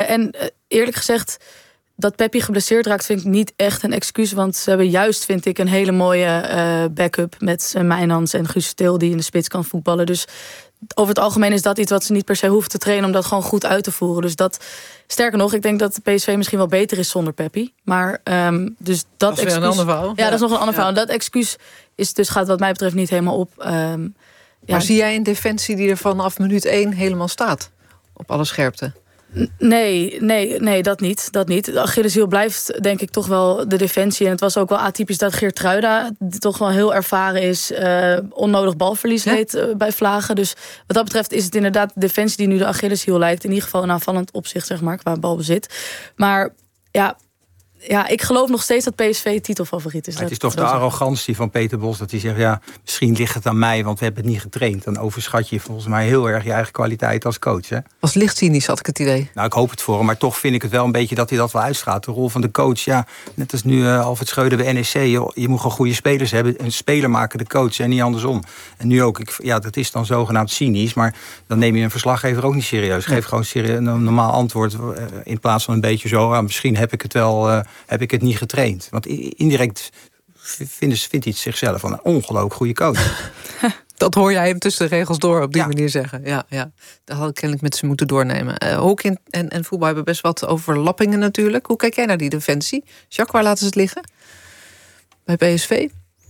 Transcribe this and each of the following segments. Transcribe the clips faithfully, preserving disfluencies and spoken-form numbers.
en uh, eerlijk gezegd, dat Pepi geblesseerd raakt vind ik niet echt een excuus. Want ze hebben juist, vind ik, een hele mooie uh, backup met uh, Mijnans en Guus Til die in de spits kan voetballen. Dus over het algemeen is dat iets wat ze niet per se hoeven te trainen om dat gewoon goed uit te voeren. Dus dat, sterker nog, ik denk dat de P S V misschien wel beter is zonder Pepi. Maar um, dus dat, dat is excuus, weer een ander verhaal. Ja, ja, dat is nog een ander ja. verhaal. Dat excuus is dus gaat wat mij betreft niet helemaal op. Um, maar ja. zie jij een defensie die er vanaf minuut één helemaal staat? Op alle scherpte? Nee, nee, nee, dat niet. Dat niet. De Achilleshiel blijft denk ik toch wel de defensie. En het was ook wel atypisch dat Geertruida toch wel heel ervaren is. Uh, onnodig balverlies ja. leed uh, bij Vlagen. Dus wat dat betreft is het inderdaad de defensie die nu de Achilleshiel lijkt. In ieder geval een aanvallend opzicht, zeg maar, qua balbezit. Maar ja... Ja, ik geloof nog steeds dat P S V titelfavoriet is. Maar het is toch de arrogantie van Peter Bos dat hij zegt, ja, misschien ligt het aan mij, want we hebben het niet getraind. Dan overschat je volgens mij heel erg je eigen kwaliteit als coach. Hè? Was licht cynisch, had ik het idee. Nou, ik hoop het voor hem, maar toch vind ik het wel een beetje dat hij dat wel uitstraalt. De rol van de coach, ja, net als nu uh, Alfred Schreuder bij N E C. Joh, je moet gewoon goede spelers hebben. Een speler maken de coach en niet andersom. En nu ook, ik, ja, dat is dan zogenaamd cynisch, maar dan neem je een verslaggever ook niet serieus. Geef gewoon serieus, een normaal antwoord uh, in plaats van een beetje zo, uh, misschien heb ik het wel, uh, heb ik het niet getraind. Want indirect vindt, vindt hij zichzelf een ongelooflijk goede coach. Dat hoor jij hem tussen de regels door op die ja. manier zeggen. Ja, ja. Dat had ik kennelijk met ze moeten doornemen. Uh, hockey en, en voetbal hebben best wat overlappingen natuurlijk. Hoe kijk jij naar die defensie? Jacques, waar laten ze het liggen? Bij P S V?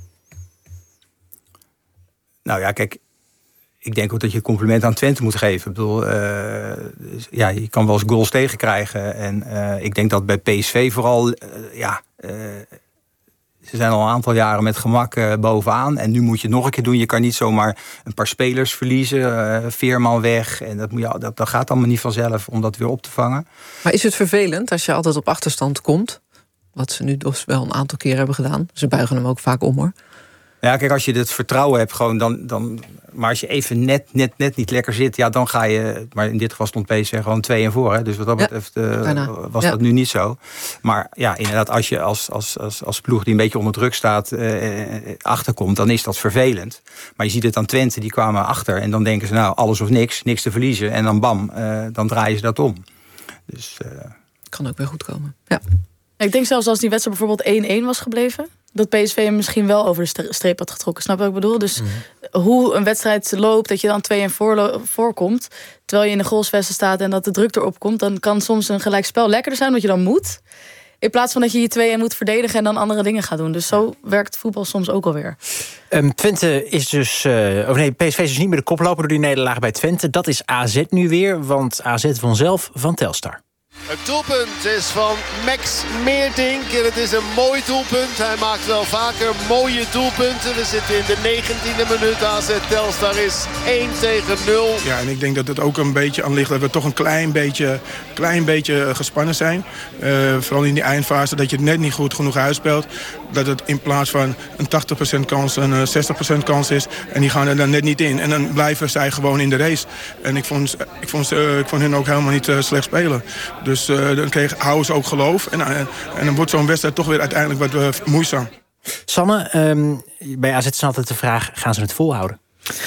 Nou ja, kijk, ik denk ook dat je een compliment aan Twente moet geven. Ik bedoel, uh, ja, je kan wel eens goals tegenkrijgen. En uh, ik denk dat bij P S V vooral, uh, ja, uh, ze zijn al een aantal jaren met gemak uh, bovenaan. En nu moet je het nog een keer doen. Je kan niet zomaar een paar spelers verliezen. Uh, Veerman weg. En dat, moet je, dat, dat gaat allemaal niet vanzelf om dat weer op te vangen. Maar is het vervelend als je altijd op achterstand komt? Wat ze nu dus wel een aantal keer hebben gedaan. Ze buigen hem ook vaak om, hoor. Ja, kijk, als je het vertrouwen hebt, gewoon dan, dan. Maar als je even net, net, net niet lekker zit, ja, dan ga je. Maar in dit geval stond P S V gewoon twee en voor. Hè, dus wat dat betreft uh, was ja. dat nu niet zo. Maar ja, inderdaad, als je als, als, als, als ploeg die een beetje onder druk staat, uh, achterkomt, dan is dat vervelend. Maar je ziet het aan Twente, die kwamen achter. En dan denken ze, nou, alles of niks, niks te verliezen. En dan bam, uh, dan draaien ze dat om. Dus. Uh... Kan ook weer goed komen. Ja. Ik denk zelfs als die wedstrijd bijvoorbeeld één-één was gebleven, dat P S V hem misschien wel over de streep had getrokken. Snap je wat ik bedoel? Dus mm-hmm. hoe een wedstrijd loopt, dat je dan twee en voor voorkomt, terwijl je in de goalsvesten staat en dat de druk erop komt, dan kan soms een gelijkspel lekkerder zijn, wat je dan moet. In plaats van dat je je twee en moet verdedigen en dan andere dingen gaat doen. Dus zo werkt voetbal soms ook alweer. Um, Twente is dus... Uh, of nee, P S V is dus niet meer de koploper door die nederlaag bij Twente. Dat is A Z nu weer, want A Z won zelf van Telstar. Het doelpunt is van Max Meerdink en het is een mooi doelpunt. Hij maakt wel vaker mooie doelpunten. We zitten in de negentiende minuut. A Z Telstar is één tegen nul. Ja, en ik denk dat het ook een beetje aan ligt dat we toch een klein beetje, klein beetje gespannen zijn. Uh, vooral in die eindfase, dat je het net niet goed genoeg uitspeelt. Dat het in plaats van een tachtig procent kans een zestig procent kans is. En die gaan er dan net niet in. En dan blijven zij gewoon in de race. En ik vond, ik vond, uh, ik vond hen ook helemaal niet uh, slecht spelen. Dus uh, dan kreeg, houden ze ook geloof. En, uh, en dan wordt zo'n wedstrijd toch weer uiteindelijk wat uh, moeizaam. Sanne, um, bij A Z is altijd de vraag, gaan ze het volhouden?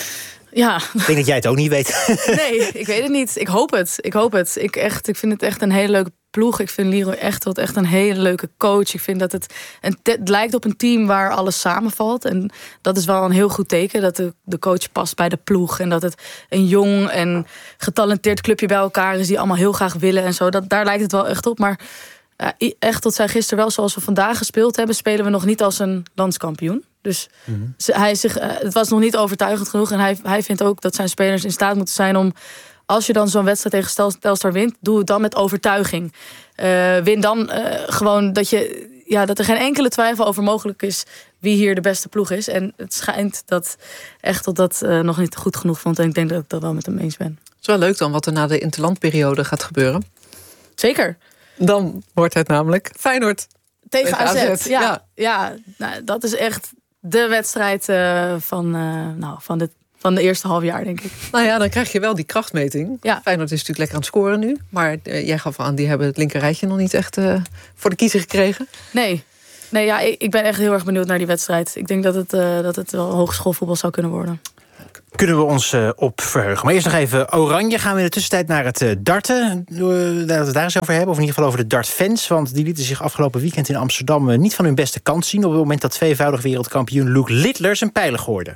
Ja. Ik denk dat jij het ook niet weet. Nee, ik weet het niet. Ik hoop het. Ik hoop het. Ik, echt, ik vind het echt een hele leuke ploeg. Ik vind Leroy Echtelt echt een hele leuke coach. Ik vind dat het, een te, het lijkt op een team waar alles samenvalt. En dat is wel een heel goed teken. Dat de, de coach past bij de ploeg. En dat het een jong en getalenteerd clubje bij elkaar is die allemaal heel graag willen en zo. Dat, daar lijkt het wel echt op. Maar ja, Echtelt zei gisteren wel, zoals we vandaag gespeeld hebben, spelen we nog niet als een landskampioen. Dus mm-hmm. hij zich, het was nog niet overtuigend genoeg. En hij, hij vindt ook dat zijn spelers in staat moeten zijn om, als je dan zo'n wedstrijd tegen Telstar wint, doe het dan met overtuiging. Uh, win dan uh, gewoon dat, je, ja, dat er geen enkele twijfel over mogelijk is wie hier de beste ploeg is. En het schijnt dat Echtelt dat uh, nog niet goed genoeg vond. En ik denk dat ik dat wel met hem eens ben. Het is wel leuk dan wat er na de interlandperiode gaat gebeuren. Zeker. Dan wordt het namelijk Feyenoord tegen A Z. A Z. Ja, ja. ja nou, dat is echt de wedstrijd uh, van, uh, nou, van, de, van de eerste half jaar, denk ik. Nou ja, dan krijg je wel die krachtmeting. Ja. Feyenoord is natuurlijk lekker aan het scoren nu. Maar uh, jij gaf aan, die hebben het linkerrijtje nog niet echt uh, voor de kiezer gekregen. Nee, nee ja, ik, ik ben echt heel erg benieuwd naar die wedstrijd. Ik denk dat het, uh, dat het wel hogeschoolvoetbal zou kunnen worden. Kunnen we ons uh, op verheugen. Maar eerst nog even Oranje. Gaan we in de tussentijd naar het uh, darten. Uh, laten we het daar eens over hebben. Of in ieder geval over de dartfans. Want die lieten zich afgelopen weekend in Amsterdam uh, niet van hun beste kant zien. Op het moment dat tweevoudig wereldkampioen Luke Littler zijn pijlen gooide.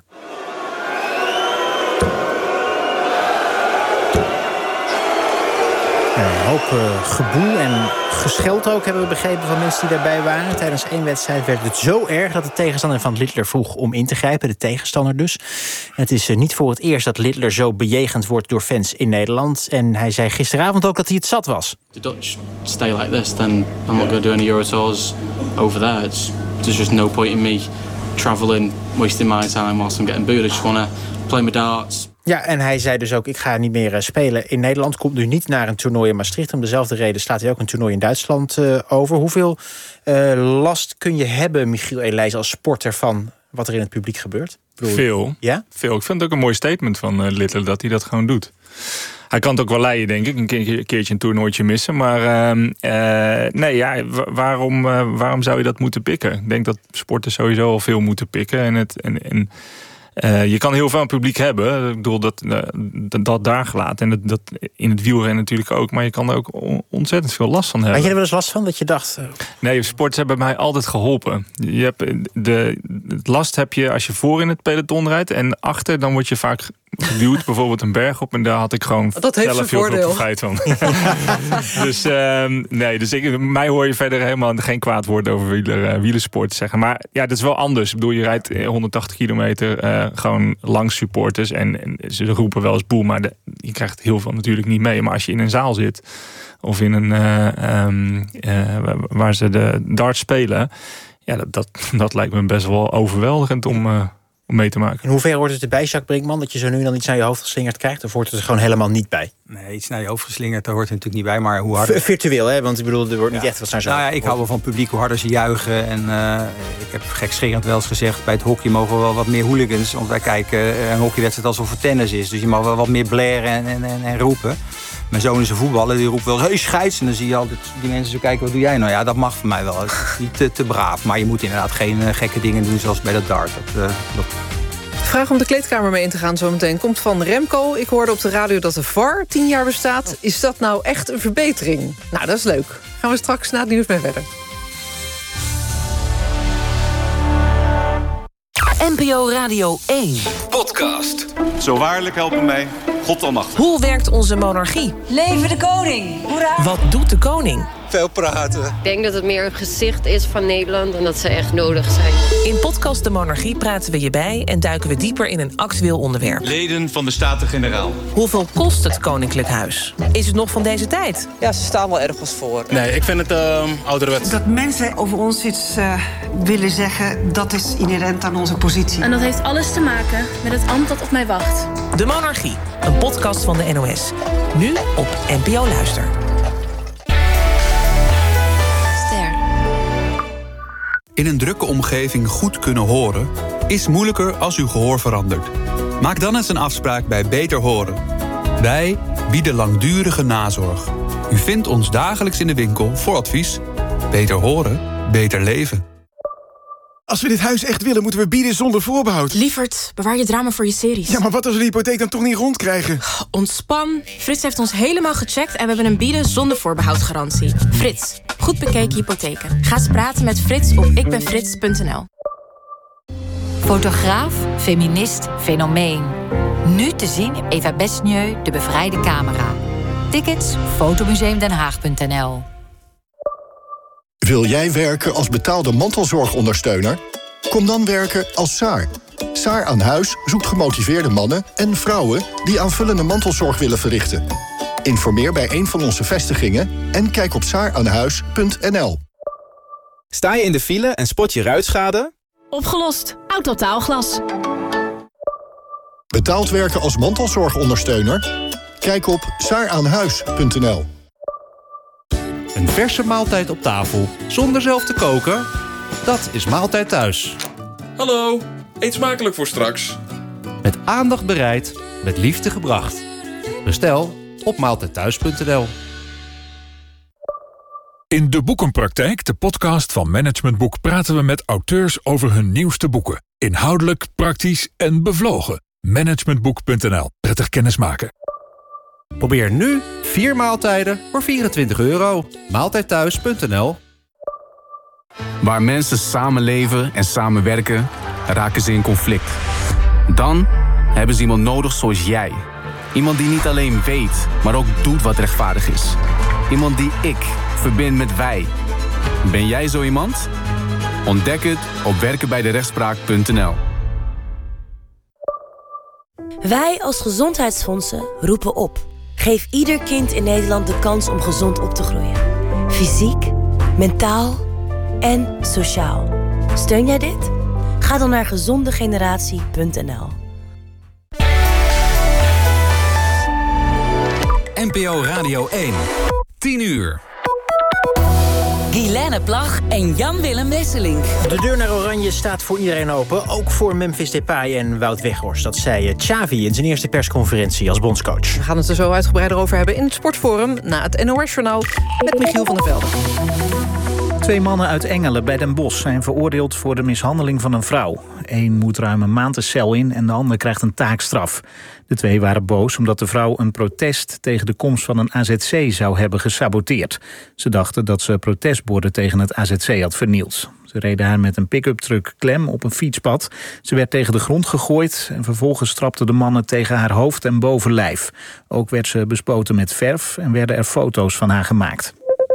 Een hoop uh, geboel en gescheld ook, hebben we begrepen van mensen die daarbij waren. Tijdens één wedstrijd werd het zo erg dat de tegenstander van Littler vroeg om in te grijpen. De tegenstander dus. En het is uh, niet voor het eerst dat Littler zo bejegend wordt door fans in Nederland. En hij zei gisteravond ook dat hij het zat was. The Dutch stay like this, then I'm not going to do any Eurotours over there. It's, there's just no point in me traveling, wasting my time whilst I'm getting booed. I just want to play my darts. Ja, en hij zei dus ook, ik ga niet meer spelen in Nederland. Komt nu niet naar een toernooi in Maastricht. Om dezelfde reden slaat hij ook een toernooi in Duitsland uh, over. Hoeveel uh, last kun je hebben, Michiel Elijs, als sporter van wat er in het publiek gebeurt? Bedoel, Veel. Ja? Veel. Ik vind het ook een mooi statement van uh, Littler dat hij dat gewoon doet. Hij kan het ook wel leiden, denk ik. Een keertje, een, keertje een toernooitje missen. Maar uh, uh, nee, ja, waarom, uh, waarom zou je dat moeten pikken? Ik denk dat sporters sowieso al veel moeten pikken. En het... En, en, Uh, je kan heel veel aan publiek hebben. Ik bedoel, dat, uh, dat, dat daar gelaten. En dat, dat in het wielrennen natuurlijk ook. Maar je kan er ook ontzettend veel last van hebben. Had je er wel eens last van dat je dacht... Uh... Nee, sports hebben mij altijd geholpen. Je hebt de, het last heb je als je voor in het peloton rijdt. En achter, dan word je vaak geduwd. Bijvoorbeeld een berg op. En daar had ik gewoon dat zelf heel veel profijt van. dus uh, nee, dus ik, mij hoor je verder helemaal geen kwaad woord over wieler, uh, wielersport zeggen. Maar ja, dat is wel anders. Ik bedoel, je rijdt honderdtachtig kilometer... Uh, gewoon langs supporters. En, en ze roepen wel eens boel, maar de, je krijgt heel veel natuurlijk niet mee. Maar als je in een zaal zit, of in een uh, um, uh, waar ze de darts spelen, ja, dat, dat, dat lijkt me best wel overweldigend om, uh, om mee te maken. In hoeverre hoort het erbij, Jacques Brinkman, dat je zo nu dan iets naar je hoofd geslingerd krijgt? Of hoort het er gewoon helemaal niet bij? Nee, iets naar je hoofd geslingerd, daar hoort het natuurlijk niet bij. Maar hoe harder... Virtueel, hè? Want ik bedoel, er wordt niet ja. echt wat naar zo. Nou ja, ik hou wel van publiek, hoe harder ze juichen. En uh, ik heb gekscherend wel eens gezegd, bij het hockey mogen we wel wat meer hooligans. Want wij kijken een hockeywedstrijd alsof het tennis is. Dus je mag wel wat meer blaren en, en, en, en roepen. Mijn zoon is een voetballer, die roept wel eens, hey scheids. En dan zie je altijd die mensen zo kijken, wat doe jij nou? Ja, dat mag voor mij wel. Niet te, te braaf, maar je moet inderdaad geen uh, gekke dingen doen zoals bij dat dart. Dat, uh, dat... De vraag om de kleedkamer mee in te gaan zometeen komt van Remco. Ik hoorde op de radio dat de V A R tien jaar bestaat. Is dat nou echt een verbetering? Nou, dat is leuk. Gaan we straks na het nieuws mee verder. N P O Radio één. Podcast. Zo waarlijk helpen mij, God almachtig. Hoe werkt onze monarchie? Leven de koning! Hoera! Wat doet de koning? Veel praten. Ik denk dat het meer een gezicht is van Nederland en dat ze echt nodig zijn. In podcast De Monarchie praten we je bij en duiken we dieper in een actueel onderwerp. Leden van de Staten-Generaal. Hoeveel kost het Koninklijk Huis? Is het nog van deze tijd? Ja, ze staan wel ergens voor. Nee, ik vind het uh, ouderwets. Dat mensen over ons iets uh, willen zeggen, dat is inherent aan onze positie. En dat heeft alles te maken met het ambt dat op mij wacht. De Monarchie, een podcast van de N O S. Nu op N P O Luister. In een drukke omgeving goed kunnen horen is moeilijker als uw gehoor verandert. Maak dan eens een afspraak bij Beter Horen. Wij bieden langdurige nazorg. U vindt ons dagelijks in de winkel voor advies. Beter horen, beter leven. Als we dit huis echt willen, moeten we bieden zonder voorbehoud. Lievert, bewaar je drama voor je series. Ja, maar wat als we de hypotheek dan toch niet rondkrijgen? Ontspan. Frits heeft ons helemaal gecheckt en we hebben een bieden zonder voorbehoud garantie. Frits, goed bekeken hypotheken. Ga eens praten met Frits op ikbenfrits punt n l. Fotograaf, feminist, fenomeen. Nu te zien in Eva Besnieu, De Bevrijde Camera. Tickets, fotomuseumdenhaag punt n l. Wil jij werken als betaalde mantelzorgondersteuner? Kom dan werken als Saar. Saar aan Huis zoekt gemotiveerde mannen en vrouwen die aanvullende mantelzorg willen verrichten. Informeer bij een van onze vestigingen en kijk op saar aan huis punt n l. Sta je in de file en spot je ruitschade? Opgelost. Autotaalglas. Betaald werken als mantelzorgondersteuner? Kijk op saar aan huis punt n l. Een verse maaltijd op tafel, zonder zelf te koken? Dat is Maaltijd Thuis. Hallo, eet smakelijk voor straks. Met aandacht bereid, met liefde gebracht. Bestel op maaltijd thuis punt n l. In De Boekenpraktijk, de podcast van Management Boek, praten we met auteurs over hun nieuwste boeken. Inhoudelijk, praktisch en bevlogen. Managementboek punt n l. Prettig kennismaken. Probeer nu vier maaltijden voor vierentwintig euro. maaltijdthuis punt n l. Waar mensen samenleven en samenwerken, raken ze in conflict. Dan hebben ze iemand nodig zoals jij. Iemand die niet alleen weet, maar ook doet wat rechtvaardig is. Iemand die ik verbind met wij. Ben jij zo iemand? Ontdek het op werken bij de rechtspraak punt n l. Wij als gezondheidsfondsen roepen op. Geef ieder kind in Nederland de kans om gezond op te groeien. Fysiek, mentaal en sociaal. Steun jij dit? Ga dan naar gezondegeneratie punt n l. N P O Radio één. tien uur. Guilaine Plag en Jan-Willem Wesselink. De deur naar Oranje staat voor iedereen open. Ook voor Memphis Depay en Wout Weghorst. Dat zei Xavi in zijn eerste persconferentie als bondscoach. We gaan het er zo uitgebreider over hebben in het Sportforum. Na het N O S-journaal met Michiel van der Velde. Twee mannen uit Engelen bij Den Bosch zijn veroordeeld voor de mishandeling van een vrouw. Eén moet ruim een maand de cel in en de ander krijgt een taakstraf. De twee waren boos omdat de vrouw een protest tegen de komst van een A Z C zou hebben gesaboteerd. Ze dachten dat ze protestborden tegen het A Z C had vernield. Ze reden haar met een pick-up truck klem op een fietspad. Ze werd tegen de grond gegooid en vervolgens trapten de mannen tegen haar hoofd en bovenlijf. Ook werd ze bespoten met verf en werden er foto's van haar gemaakt.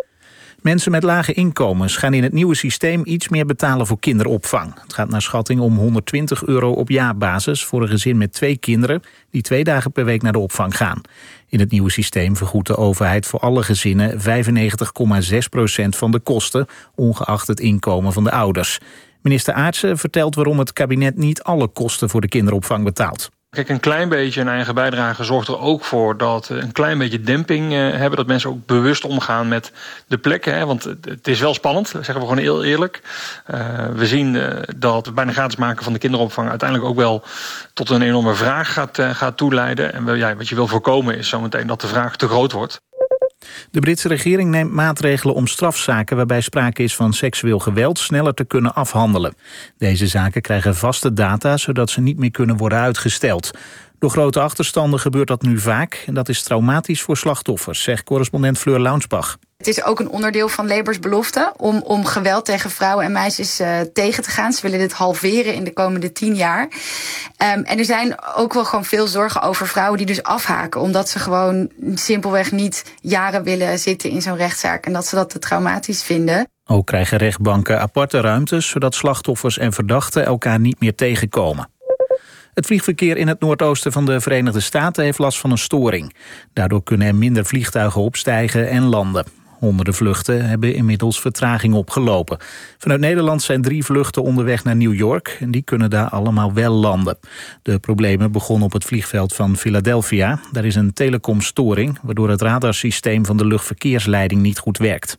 Mensen met lage inkomens gaan in het nieuwe systeem iets meer betalen voor kinderopvang. Het gaat naar schatting om honderdtwintig euro op jaarbasis voor een gezin met twee kinderen die twee dagen per week naar de opvang gaan. In het nieuwe systeem vergoedt de overheid voor alle gezinnen vijfennegentig komma zes procent van de kosten, ongeacht het inkomen van de ouders. Minister Aartsen vertelt waarom het kabinet niet alle kosten voor de kinderopvang betaalt. Kijk, een klein beetje een eigen bijdrage zorgt er ook voor dat we een klein beetje demping uh, hebben. Dat mensen ook bewust omgaan met de plekken. Hè? Want het is wel spannend, zeggen we gewoon heel eerlijk. Uh, we zien uh, dat het bijna gratis maken van de kinderopvang uiteindelijk ook wel tot een enorme vraag gaat, uh, gaat toeleiden. En we, ja, wat je wil voorkomen is zometeen dat de vraag te groot wordt. De Britse regering neemt maatregelen om strafzaken waarbij sprake is van seksueel geweld sneller te kunnen afhandelen. Deze zaken krijgen vaste data, zodat ze niet meer kunnen worden uitgesteld. Door grote achterstanden gebeurt dat nu vaak en dat is traumatisch voor slachtoffers, zegt correspondent Fleur Launsbach. Het is ook een onderdeel van Labours belofte om, om geweld tegen vrouwen en meisjes uh, tegen te gaan. Ze willen dit halveren in de komende tien jaar. Um, en er zijn ook wel gewoon veel zorgen over vrouwen die dus afhaken. Omdat ze gewoon simpelweg niet jaren willen zitten in zo'n rechtszaak. En dat ze dat te traumatisch vinden. Ook krijgen rechtbanken aparte ruimtes, zodat slachtoffers en verdachten elkaar niet meer tegenkomen. Het vliegverkeer in het noordoosten van de Verenigde Staten heeft last van een storing. Daardoor kunnen er minder vliegtuigen opstijgen en landen. Honderden vluchten hebben inmiddels vertraging opgelopen. Vanuit Nederland zijn drie vluchten onderweg naar New York en die kunnen daar allemaal wel landen. De problemen begonnen op het vliegveld van Philadelphia. Daar is een telecomstoring, waardoor het radarsysteem van de luchtverkeersleiding niet goed werkt.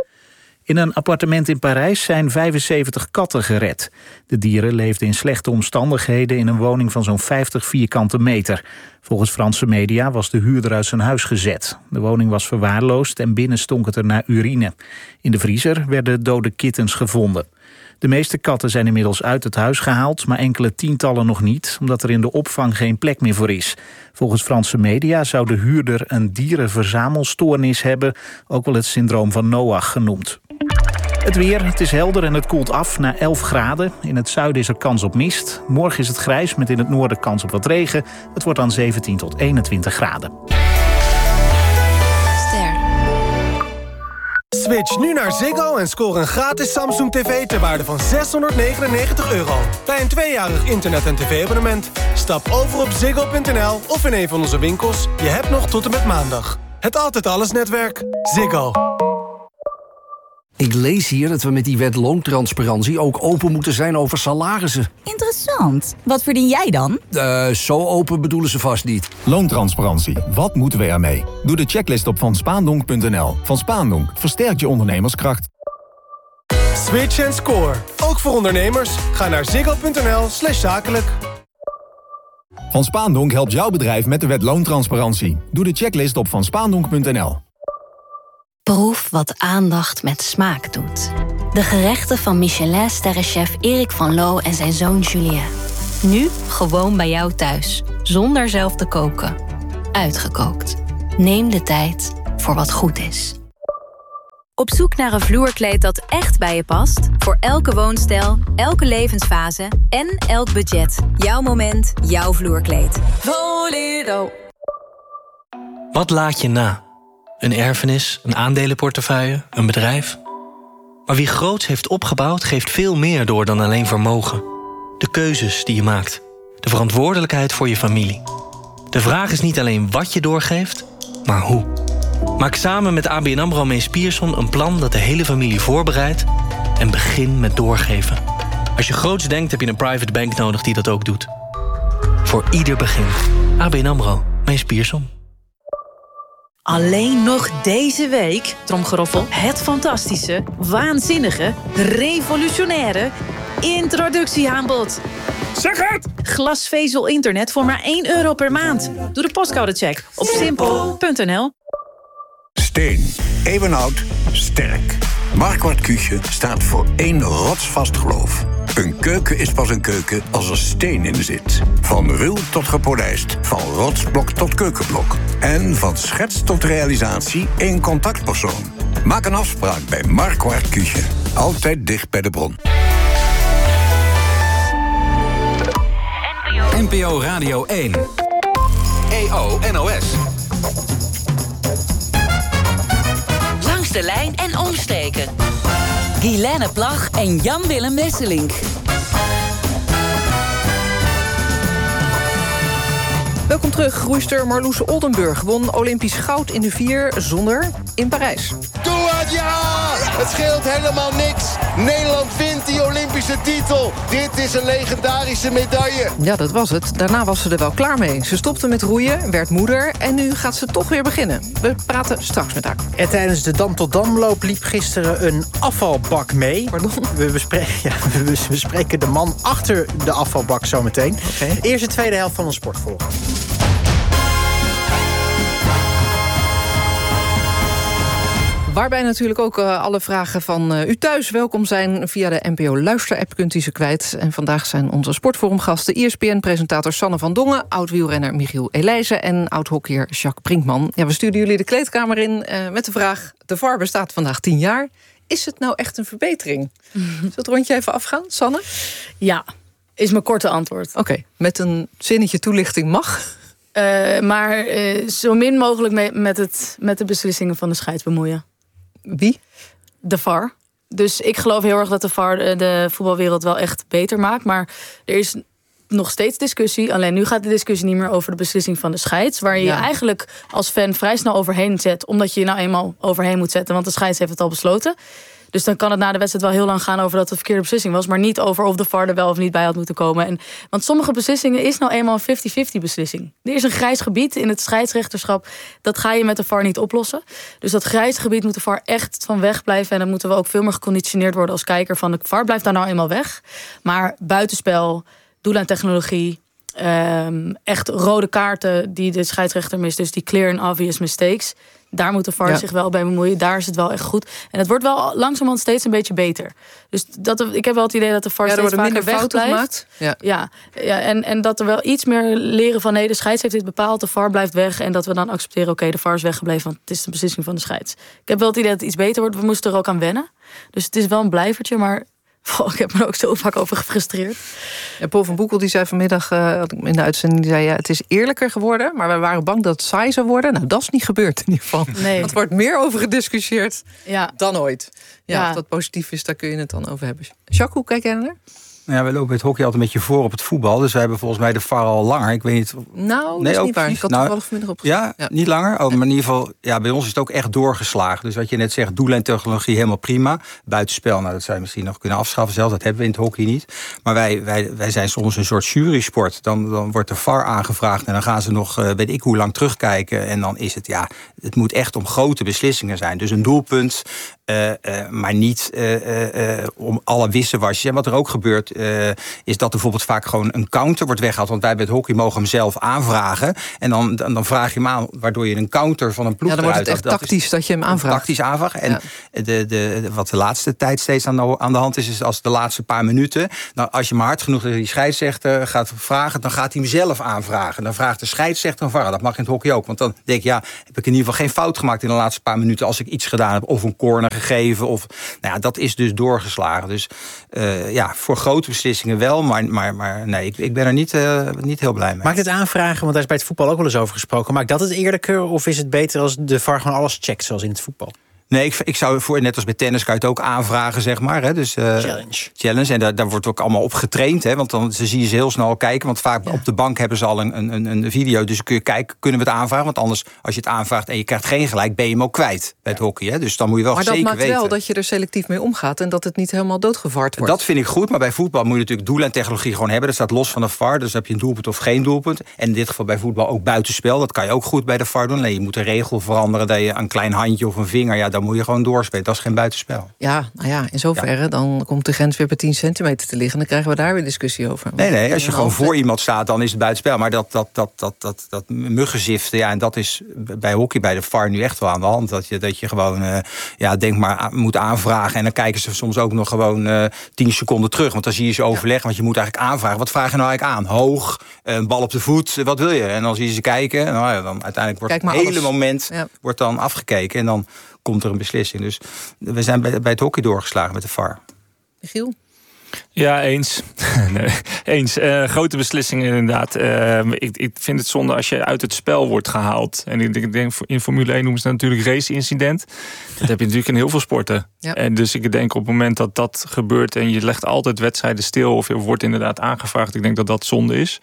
In een appartement in Parijs zijn vijfenzeventig katten gered. De dieren leefden in slechte omstandigheden in een woning van zo'n vijftig vierkante meter. Volgens Franse media was de huurder uit zijn huis gezet. De woning was verwaarloosd en binnen stonk het er naar urine. In de vriezer werden dode kittens gevonden. De meeste katten zijn inmiddels uit het huis gehaald, maar enkele tientallen nog niet, omdat er in de opvang geen plek meer voor is. Volgens Franse media zou de huurder een dierenverzamelstoornis hebben, ook wel het syndroom van Noach genoemd. Het weer, het is helder en het koelt af naar elf graden. In het zuiden is er kans op mist. Morgen is het grijs met in het noorden kans op wat regen. Het wordt dan zeventien tot eenentwintig graden. Switch nu naar Ziggo en score een gratis Samsung tv ter waarde van zeshonderdnegenennegentig euro. Bij een tweejarig internet- en tv-abonnement. Stap over op ziggo punt n l of in een van onze winkels. Je hebt nog tot en met maandag. Het Altijd Alles netwerk. Ziggo. Ik lees hier dat we met die wet loontransparantie ook open moeten zijn over salarissen. Interessant. Wat verdien jij dan? Uh, zo open bedoelen ze vast niet. Loontransparantie. Wat moeten we ermee? Doe de checklist op van spaandonk punt n l. Van Spaandonk versterkt je ondernemerskracht. Switch en score. Ook voor ondernemers. Ga naar ziggo punt n l slash zakelijk. Van Spaandonk helpt jouw bedrijf met de wet loontransparantie. Doe de checklist op van spaandonk punt n l. Proef wat aandacht met smaak doet. De gerechten van Michelin-sterrenchef Erik van Loo en zijn zoon Julien. Nu gewoon bij jou thuis, zonder zelf te koken. Uitgekookt. Neem de tijd voor wat goed is. Op zoek naar een vloerkleed dat echt bij je past? Voor elke woonstijl, elke levensfase en elk budget. Jouw moment, jouw vloerkleed. Voledo. Wat laat je na? Een erfenis, een aandelenportefeuille, een bedrijf? Maar wie groots heeft opgebouwd, geeft veel meer door dan alleen vermogen. De keuzes die je maakt. De verantwoordelijkheid voor je familie. De vraag is niet alleen wat je doorgeeft, maar hoe. Maak samen met A B N AMRO Mees Pierson een plan dat de hele familie voorbereidt en begin met doorgeven. Als je groots denkt, heb je een private bank nodig die dat ook doet. Voor ieder begin. A B N AMRO Mees Pierson. Alleen nog deze week, tromgeroffel, het fantastische, waanzinnige, revolutionaire introductieaanbod. Zeg het! Glasvezel internet voor maar één euro per maand. Doe de postcodecheck op simpel punt n l. Steen, eeuwenoud, sterk. Marquardt Küche staat voor één rotsvast geloof. Een keuken is pas een keuken als er steen in zit. Van ruw tot gepolijst, van rotsblok tot keukenblok. En van schets tot realisatie één contactpersoon. Maak een afspraak bij Marquardt Küche. Altijd dicht bij de bron. N P O Radio één. E O N O S. Langs de lijn en omstreken. Guilaine Plag en Jan-Willem Wesselink. Welkom terug. Roeister Marloes Oldenburg won Olympisch goud in de vier zonder in Parijs. Doe het, ja! Het scheelt helemaal niks. Nederland wint die Olympische titel. Dit is een legendarische medaille. Ja, dat was het. Daarna was ze er wel klaar mee. Ze stopte met roeien, werd moeder en nu gaat ze toch weer beginnen. We praten straks met haar. En tijdens de Dam tot Damloop liep gisteren een afvalbak mee. Pardon? We bespreken, ja, we bespreken de man achter de afvalbak zometeen. Okay. Eerst de tweede helft van ons sportvolgen. Waarbij natuurlijk ook uh, alle vragen van uh, u thuis welkom zijn. Via de N P O Luisterapp kunt u ze kwijt. En vandaag zijn onze sportforumgasten E S P N-presentator Sanne van Dongen, oud-wielrenner Michiel Elijzen en oud-hockeyer Jacques Brinkman. Ja, we stuurden jullie de kleedkamer in uh, met de vraag: de V A R bestaat vandaag tien jaar. Is het nou echt een verbetering? Mm-hmm. Zal het rondje even afgaan, Sanne? Ja, is mijn korte antwoord. Oké, okay, met een zinnetje toelichting mag. Uh, maar uh, zo min mogelijk mee, met, het, met de beslissingen van de scheids bemoeien. Wie? De V A R. Dus ik geloof heel erg dat de V A R de, de voetbalwereld wel echt beter maakt. Maar er is nog steeds discussie. Alleen nu gaat de discussie niet meer over de beslissing van de scheids. Waar je ja. je eigenlijk als fan vrij snel overheen zet. Omdat je je nou eenmaal overheen moet zetten. Want de scheids heeft het al besloten. Dus dan kan het na de wedstrijd wel heel lang gaan over dat het een verkeerde beslissing was. Maar niet over of de V A R er wel of niet bij had moeten komen. En, want sommige beslissingen is nou eenmaal een vijftig-vijftig beslissing. Er is een grijs gebied in het scheidsrechterschap. Dat ga je met de V A R niet oplossen. Dus dat grijs gebied moet de V A R echt van weg blijven. En dan moeten we ook veel meer geconditioneerd worden als kijker. Van de V A R blijft daar nou eenmaal weg. Maar buitenspel, doellijntechnologie, um, echt rode kaarten die de scheidsrechter mist. Dus die clear and obvious mistakes. Daar moet de V A R ja. zich wel bij bemoeien. Daar is het wel echt goed. En het wordt wel langzamerhand steeds een beetje beter. Dus dat er, ik heb wel het idee dat de V A R ja, steeds vaker weg blijft. Ja. Ja, ja en, en dat er wel iets meer leren van... nee, de scheids heeft dit bepaald, de V A R blijft weg... en dat we dan accepteren, oké, okay, de V A R is weggebleven... want het is de beslissing van de scheids. Ik heb wel het idee dat het iets beter wordt. We moesten er ook aan wennen. Dus het is wel een blijvertje, maar... Oh, ik heb me er ook zo vaak over gefrustreerd. Ja, Paul van Boekel die zei vanmiddag uh, in de uitzending... die zei, ja, het is eerlijker geworden... maar we waren bang dat het saai zou worden. Nou, dat is niet gebeurd in ieder geval. Nee. Het wordt meer over gediscussieerd ja. dan ooit. Ja, ja. Of dat positief is, daar kun je het dan over hebben. Jacques, hoe kijk jij naar? Nou ja, we lopen het hockey altijd een beetje voor op het voetbal. Dus we hebben volgens mij de V A R al langer. Ik weet niet. Nou, nee, dat is niet waar. Ik had nou, toevallig vanmiddag opgezet. Ja, ja, niet langer. Oh, maar in ieder geval, ja, bij ons is het ook echt doorgeslagen. Dus wat je net zegt, doellijntechnologie helemaal prima. Buitenspel, nou, dat zou je misschien nog kunnen afschaffen zelf. Dat hebben we in het hockey niet. Maar wij, wij, wij zijn soms een soort jurysport. Dan, dan wordt de V A R aangevraagd en dan gaan ze nog, uh, weet ik hoe lang terugkijken. En dan is het, ja, het moet echt om grote beslissingen zijn. Dus een doelpunt, uh, uh, maar niet uh, uh, om alle wisselwasjes. En wat er ook gebeurt, uh, is dat bijvoorbeeld vaak gewoon een counter wordt weggehaald. Want wij bij het hockey mogen hem zelf aanvragen. En dan, dan, dan vraag je hem aan, waardoor je een counter van een ploeg ja, dan wordt het eruit echt dat tactisch is, dat je hem aanvraagt. Tactisch aanvragen. En ja. de, de, de, wat de laatste tijd steeds aan de, aan de hand is, is als de laatste paar minuten. Nou, als je maar hard genoeg die scheidsrechter gaat vragen, dan gaat hij hem zelf aanvragen. Dan vraagt de scheidsrechter een V A R. Dat mag in het hockey ook. Want dan denk je, ja, heb ik in ieder geval geen fout gemaakt in de laatste paar minuten als ik iets gedaan heb. Of een corner gegeven. Of, nou ja, dat is dus doorgeslagen. Dus uh, ja, voor grote beslissingen wel. Maar, maar, maar nee, ik, ik ben er niet, uh, niet heel blij mee. Maakt het aanvragen, want daar is bij het voetbal ook wel eens over gesproken. Maakt dat het eerlijker? Of is het beter als de V A R gewoon alles checkt, zoals in het voetbal? Nee, ik, ik zou voor, net als bij tennis kan je het ook aanvragen, zeg maar. Hè? Dus, uh, challenge. Challenge. En daar, daar wordt ook allemaal op getraind. Hè? Want dan zie je ze heel snel kijken. Want vaak ja. op de bank hebben ze al een, een, een video. Dus kun je kijken, kunnen we het aanvragen? Want anders, als je het aanvraagt en je krijgt geen gelijk, ben je hem ook kwijt bij het hockey. Hè? Dus dan moet je wel maar zeker weten. Maar dat maakt wel dat je er selectief mee omgaat en dat het niet helemaal doodgevaard wordt. Dat vind ik goed, maar bij voetbal moet je natuurlijk doellijntechnologie gewoon hebben. Dat staat los van de V A R. Dus dan heb je een doelpunt of geen doelpunt. En in dit geval bij voetbal ook buitenspel. Dat kan je ook goed bij de V A R doen. Nee, je moet de regel veranderen dat je een klein handje of een vinger, ja, dan moet je gewoon doorspelen. Dat is geen buitenspel. Ja, nou ja, in zoverre, ja. dan komt de grens weer bij tien centimeter te liggen. En dan krijgen we daar weer discussie over. Nee, nee, als je gewoon voor iemand staat, dan is het buitenspel. Maar dat, dat, dat, dat, dat, dat muggenziften, ja, en dat is bij hockey, bij de V A R nu echt wel aan de hand. Dat je, dat je gewoon, uh, ja, denk maar, moet aanvragen. En dan kijken ze soms ook nog gewoon uh, tien seconden terug. Want dan zie je ze overleggen, want je moet eigenlijk aanvragen. Wat vraag je nou eigenlijk aan? Hoog, een bal op de voet, wat wil je? En dan zie je ze kijken. Nou ja, dan uiteindelijk wordt het hele alles. moment ja. wordt dan afgekeken. En dan komt er een beslissing. Dus we zijn bij, bij het hockey doorgeslagen met de V A R. Michiel? Ja, eens. nee, eens. Uh, grote beslissingen inderdaad. Uh, ik, ik vind het zonde als je uit het spel wordt gehaald. En ik denk, ik denk in Formule één noemen ze dat natuurlijk race-incident. Dat heb je natuurlijk in heel veel sporten. Ja. En dus ik denk op het moment dat dat gebeurt en je legt altijd wedstrijden stil of je wordt inderdaad aangevraagd, ik denk dat dat zonde is.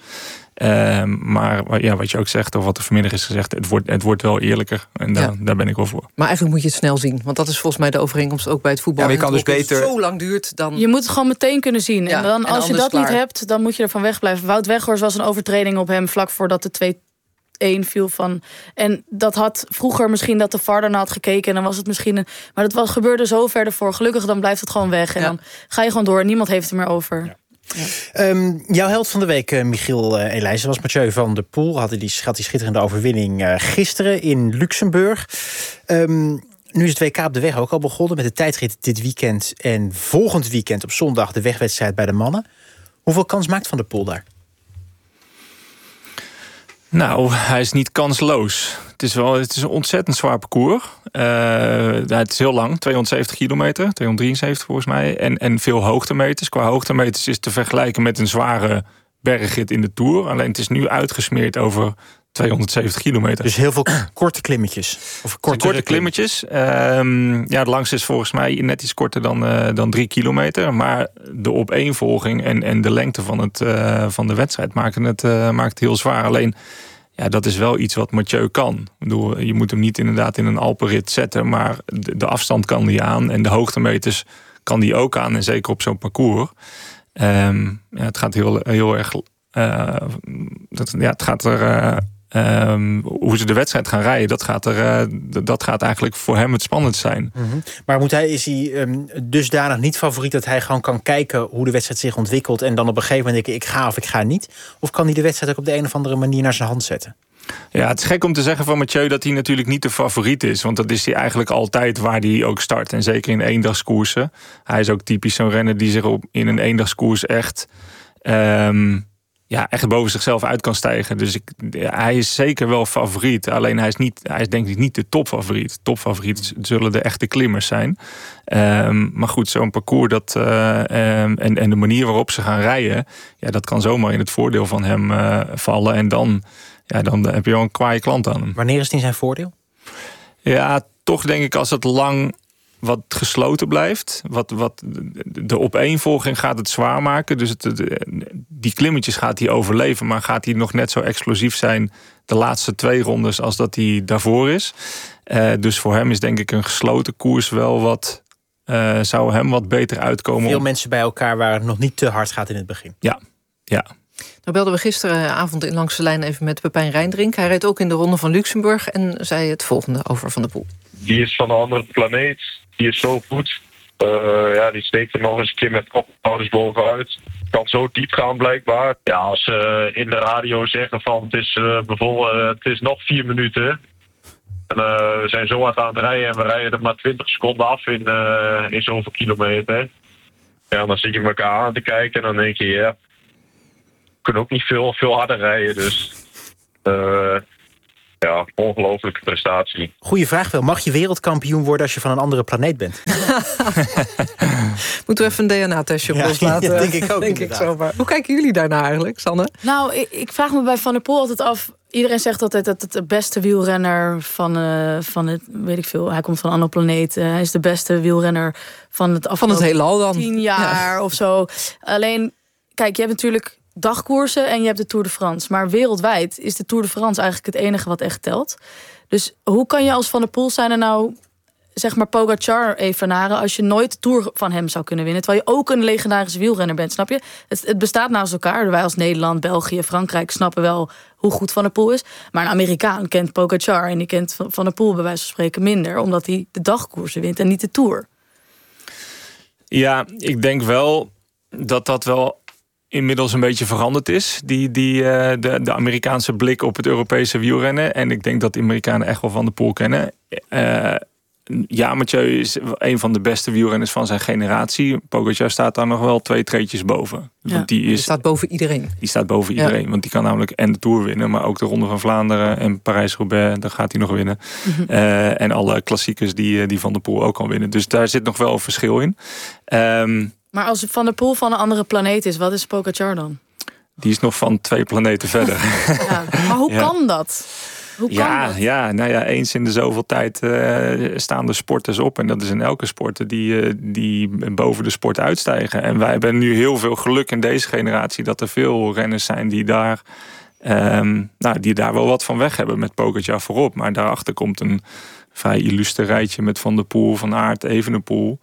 Uh, maar ja, wat je ook zegt, of wat er vanmiddag is gezegd, het wordt, het wordt wel eerlijker. En daar, ja. daar ben ik wel voor. Maar eigenlijk moet je het snel zien. Want dat is volgens mij de overeenkomst ook bij het voetbal. Ja, maar je kan dus beter. Als het zo lang duurt, dan. Je moet het gewoon meteen kunnen zien. Ja, en dan, als en je dat klaar. niet hebt, dan moet je ervan wegblijven. Wout Weghorst was een overtreding op hem vlak voordat de twee een viel van. En dat had vroeger misschien dat de V A R daarna had gekeken. En dan was het misschien een. Maar dat was, gebeurde zo ver ervoor. Gelukkig dan blijft het gewoon weg. En ja. dan ga je gewoon door. Niemand heeft er meer over. Ja. Ja. Um, jouw held van de week, uh, Michiel uh, Elijzen, was Mathieu van der Poel. Had die, had die schitterende overwinning uh, gisteren in Luxemburg. Um, nu is het W K op de weg ook al begonnen met de tijdrit dit weekend. En volgend weekend op zondag de wegwedstrijd bij de mannen. Hoeveel kans maakt Van der Poel daar? Nou, hij is niet kansloos. Het is, wel, het is een ontzettend zwaar parcours. Uh, het is heel lang, tweehonderdzeventig kilometer, tweehonderddrieënzeventig volgens mij. En, en veel hoogtemeters. Qua hoogtemeters is te vergelijken met een zware bergrit in de Tour. Alleen het is nu uitgesmeerd over tweehonderdzeventig kilometer. Dus heel veel korte klimmetjes? Of korte, korte klimmetjes. Um, ja, het langste is volgens mij net iets korter dan, uh, dan drie kilometer. Maar de opeenvolging en, en de lengte van, het, uh, van de wedstrijd maken het, uh, maakt het heel zwaar. Alleen, ja, dat is wel iets wat Mathieu kan. Ik bedoel, je moet hem niet inderdaad in een Alpenrit zetten, maar de, de afstand kan hij aan en de hoogtemeters kan hij ook aan. En zeker op zo'n parcours. Um, ja, het gaat heel, heel erg. Uh, dat, ja, het gaat er. Uh, Um, hoe ze de wedstrijd gaan rijden, dat gaat, er, uh, dat gaat eigenlijk voor hem het spannend zijn. Mm-hmm. Maar moet hij, is hij um, dusdanig niet favoriet dat hij gewoon kan kijken hoe de wedstrijd zich ontwikkelt en dan op een gegeven moment denken, ik ga of ik ga niet? Of kan hij de wedstrijd ook op de een of andere manier naar zijn hand zetten? Ja, het is gek om te zeggen van Mathieu dat hij natuurlijk niet de favoriet is. Want dat is hij eigenlijk altijd waar hij ook start. En zeker in eendagskoersen. Hij is ook typisch zo'n renner die zich op, in een eendagskoers echt... Um, Ja, echt boven zichzelf uit kan stijgen. Dus ik, ja, hij is zeker wel favoriet. Alleen hij is, niet, hij is denk ik niet de topfavoriet. Topfavoriet zullen de echte klimmers zijn. Um, maar goed, zo'n parcours dat, uh, um, en, en de manier waarop ze gaan rijden... Ja, dat kan zomaar in het voordeel van hem uh, vallen. En dan, ja, dan heb je wel een kwaaie klant aan hem. Wanneer is het in zijn voordeel? Ja, toch denk ik als het lang... wat gesloten blijft. Wat, wat de opeenvolging gaat het zwaar maken. Dus het, die klimmetjes gaat hij overleven. Maar gaat hij nog net zo explosief zijn de laatste twee rondes als dat hij daarvoor is. Uh, dus voor hem is denk ik een gesloten koers wel wat... Uh, zou hem wat beter uitkomen. Veel mensen bij elkaar waar het nog niet te hard gaat in het begin. Ja, ja. Nou belden we gisteravond in Langs de Lijn even met Pepijn Rijndrink. Hij reed ook in de Ronde van Luxemburg en zei het volgende over Van der Poel. Die is van een andere planeet. Die is zo goed. Uh, ja, die steekt er nog eens een keer met kophouders bovenuit. Kan zo diep gaan blijkbaar. Ja, als ze uh, in de radio zeggen van het is uh, bijvoorbeeld uh, het is nog vier minuten. En uh, we zijn zo hard aan het rijden en we rijden er maar twintig seconden af in, uh, in zoveel kilometer. Ja, dan zit je elkaar aan te kijken en dan denk je, ja, we kunnen ook niet veel, veel harder rijden. Dus uh, ja, ongelooflijke prestatie. Goeie vraag wel. Mag je wereldkampioen worden als je van een andere planeet bent? Moeten we even een D N A-testje op ja, loslaten? Ja, denk ik ook. denk ik zo maar. Hoe kijken jullie daarnaar eigenlijk, Sanne? Nou, ik, ik vraag me bij Van der Poel altijd af. Iedereen zegt altijd dat het de beste wielrenner van, uh, van het, weet ik veel, hij komt van een andere planeet. Uh, hij is de beste wielrenner van het afgelopen van het heelal dan. tien jaar ja. of zo. Alleen, kijk, je hebt natuurlijk dagkoersen en je hebt de Tour de France. Maar wereldwijd is de Tour de France eigenlijk het enige wat echt telt. Dus hoe kan je als Van der Poel zijn er nou, zeg maar, Pogacar evenaren als je nooit de Tour van hem zou kunnen winnen? Terwijl je ook een legendarische wielrenner bent, snap je? Het, het bestaat naast elkaar. Wij als Nederland, België, Frankrijk snappen wel hoe goed Van der Poel is. Maar een Amerikaan kent Pogacar en die kent Van der Poel bij wijze van spreken minder, omdat hij de dagkoersen wint en niet de Tour. Ja, ik denk wel dat dat wel inmiddels een beetje veranderd is. Die, die, uh, de, de Amerikaanse blik op het Europese wielrennen. En ik denk dat de Amerikanen echt wel Van der Poel kennen. Uh, ja, Mathieu is een van de beste wielrenners van zijn generatie. Pogacar staat daar nog wel twee treetjes boven. Ja, want die, is, die staat boven iedereen. Die staat boven iedereen. Ja. Want die kan namelijk en de Tour winnen, maar ook de Ronde van Vlaanderen en Parijs-Roubaix, daar gaat hij nog winnen. Mm-hmm. Uh, en alle klassiekers die, die Van der Poel ook kan winnen. Dus daar zit nog wel een verschil in. Um, Maar als Van der Poel van een andere planeet is, wat is Pogacar dan? Die is nog van twee planeten verder. Ja, maar hoe ja. kan dat? Hoe kan ja, dat? ja, nou ja, eens in de zoveel tijd uh, staan de sporters op. En dat is in elke sport die, uh, die boven de sport uitstijgen. En wij hebben nu heel veel geluk in deze generatie dat er veel renners zijn die daar, um, nou, die daar wel wat van weg hebben met Pogacar voorop. Maar daarachter komt een vrij illustre rijtje met Van der Poel, Van Aert, Evenepoel.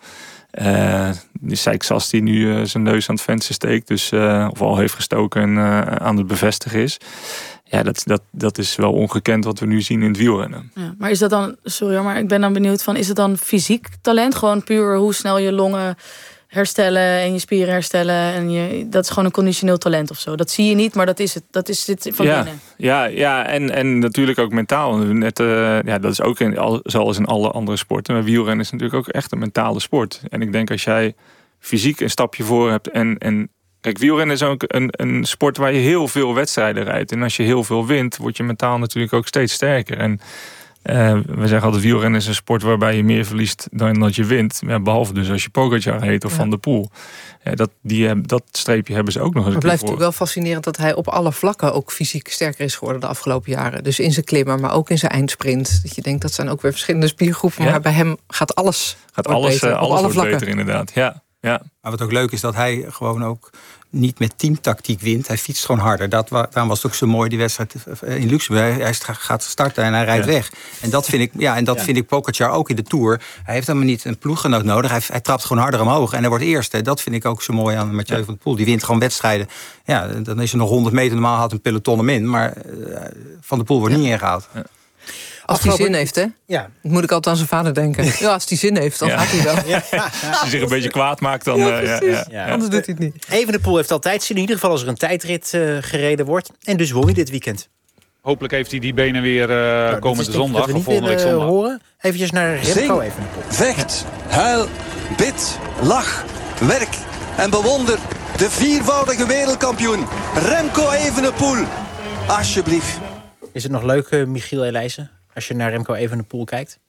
Uh, Seixas die nu uh, zijn neus aan het venster steekt, dus, uh, of al heeft gestoken en uh, aan het bevestigen is. Ja, dat, dat, dat is wel ongekend wat we nu zien in het wielrennen. Ja, maar is dat dan, sorry, maar ik ben dan benieuwd van, is het dan fysiek talent? Gewoon puur hoe snel je longen herstellen en je spieren herstellen en je, dat is gewoon een conditioneel talent of zo. Dat zie je niet, maar dat is het. Dat is dit van ja, binnen. Ja, ja en, en natuurlijk ook mentaal. Net, uh, ja, dat is ook in, zoals in alle andere sporten. Maar wielrennen is natuurlijk ook echt een mentale sport. En ik denk als jij fysiek een stapje voor hebt en, en kijk, wielrennen is ook een, een sport waar je heel veel wedstrijden rijdt. En als je heel veel wint, word je mentaal natuurlijk ook steeds sterker. En Uh, we zeggen altijd, wielrennen is een sport waarbij je meer verliest dan dat je wint. Ja, behalve dus als je Pogacar heet of ja. Van der Poel. Ja, dat, die, dat streepje hebben ze ook nog eens. Het blijft natuurlijk wel fascinerend dat hij op alle vlakken ook fysiek sterker is geworden de afgelopen jaren. Dus in zijn klimmer, maar ook in zijn eindsprint. Dat je denkt, dat zijn ook weer verschillende spiergroepen. Ja. Maar bij hem gaat alles gaat alles, beter, uh, alles op alle wordt vlakken. beter inderdaad. Ja, ja. Maar wat ook leuk is, dat hij gewoon ook niet met teamtactiek wint. Hij fietst gewoon harder. Dat, daarom was het ook zo mooi, die wedstrijd in Luxemburg. Hij gaat starten en hij rijdt ja. weg. En dat vind ik, ja, en dat ja. vind ik Pogacar ook in de Tour. Hij heeft helemaal niet een ploeggenoot nodig. Hij, hij trapt gewoon harder omhoog en hij wordt eerste. Dat vind ik ook zo mooi aan Mathieu ja. van der Poel. Die wint gewoon wedstrijden. Ja, dan is er nog honderd meter. Normaal had een peloton hem in. Maar uh, Van der Poel wordt ja. niet ingehaald. Ja. Als hij zin heeft, hè? Ja. Moet ik altijd aan zijn vader denken. Ja, als hij zin heeft, dan ja. gaat hij wel. Ja. Als hij zich een beetje kwaad maakt, dan... Ja, uh, ja, ja. Ja. Anders doet hij het niet. Evenepoel heeft altijd zin, in ieder geval als er een tijdrit uh, gereden wordt. En dus won hij dit weekend. Hopelijk heeft hij die benen weer uh, nou, komende zondag of volgende week zondag. Horen. Eventjes naar Remco Evenepoel. Vecht, huil, bid, lach, werk en bewonder de viervoudige wereldkampioen Remco Evenepoel. Alsjeblieft. Is het nog leuk, uh, Michiel Elijzen? Als je naar Remco Evenepoel kijkt?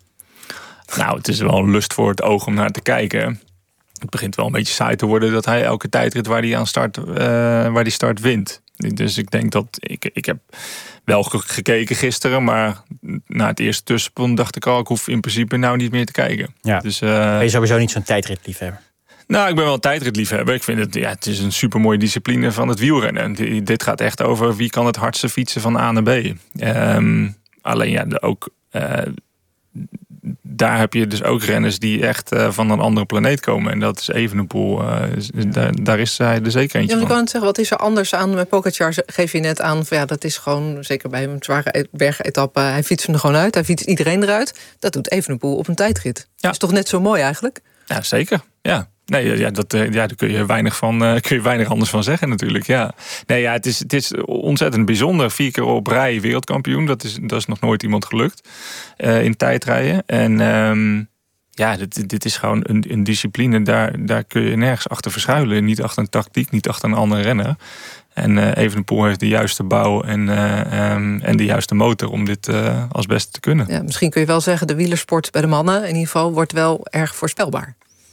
Nou, het is wel een lust voor het oog om naar te kijken. Het begint wel een beetje saai te worden dat hij elke tijdrit waar hij aan start, uh, waar die start wint. Dus ik denk dat ik, ik heb wel gekeken gisteren, maar na het eerste tussenpunt dacht ik al, ik hoef in principe nou niet meer te kijken. Ja. Dus, uh, ben je sowieso niet zo'n tijdritliefhebber? Nou, ik ben wel een tijdritliefhebber. Ik vind het, ja, het is een supermooie discipline van het wielrennen. Dit gaat echt over wie kan het hardste fietsen van A naar B. Um, alleen ja, ook uh, daar heb je dus ook renners die echt uh, van een andere planeet komen. En dat is Evenepoel. Uh, daar, daar is hij er zeker eentje ja, van. Ik kan het zeggen, wat is er anders aan met Pogacar? Geef je net aan, van, ja, dat is gewoon, zeker bij een zware bergetappe, hij fietst hem er gewoon uit. Hij fietst iedereen eruit. Dat doet Evenepoel op een tijdrit. Ja. Dat is toch net zo mooi eigenlijk? Ja, zeker. Ja. Nee, ja, dat, ja, daar kun je weinig van, uh, kun je weinig anders van zeggen natuurlijk. Ja. Nee, ja, het is, het is ontzettend bijzonder. Vier keer op rij wereldkampioen. Dat is, dat is nog nooit iemand gelukt uh, in tijdrijden. En um, ja, dit, dit is gewoon een, een discipline. Daar, daar kun je nergens achter verschuilen. Niet achter een tactiek, niet achter een andere renner. En uh, Evenepoel heeft de juiste bouw en, uh, um, en de juiste motor om dit uh, als beste te kunnen. Ja, misschien kun je wel zeggen, de wielersport bij de mannen in ieder geval wordt wel erg voorspelbaar.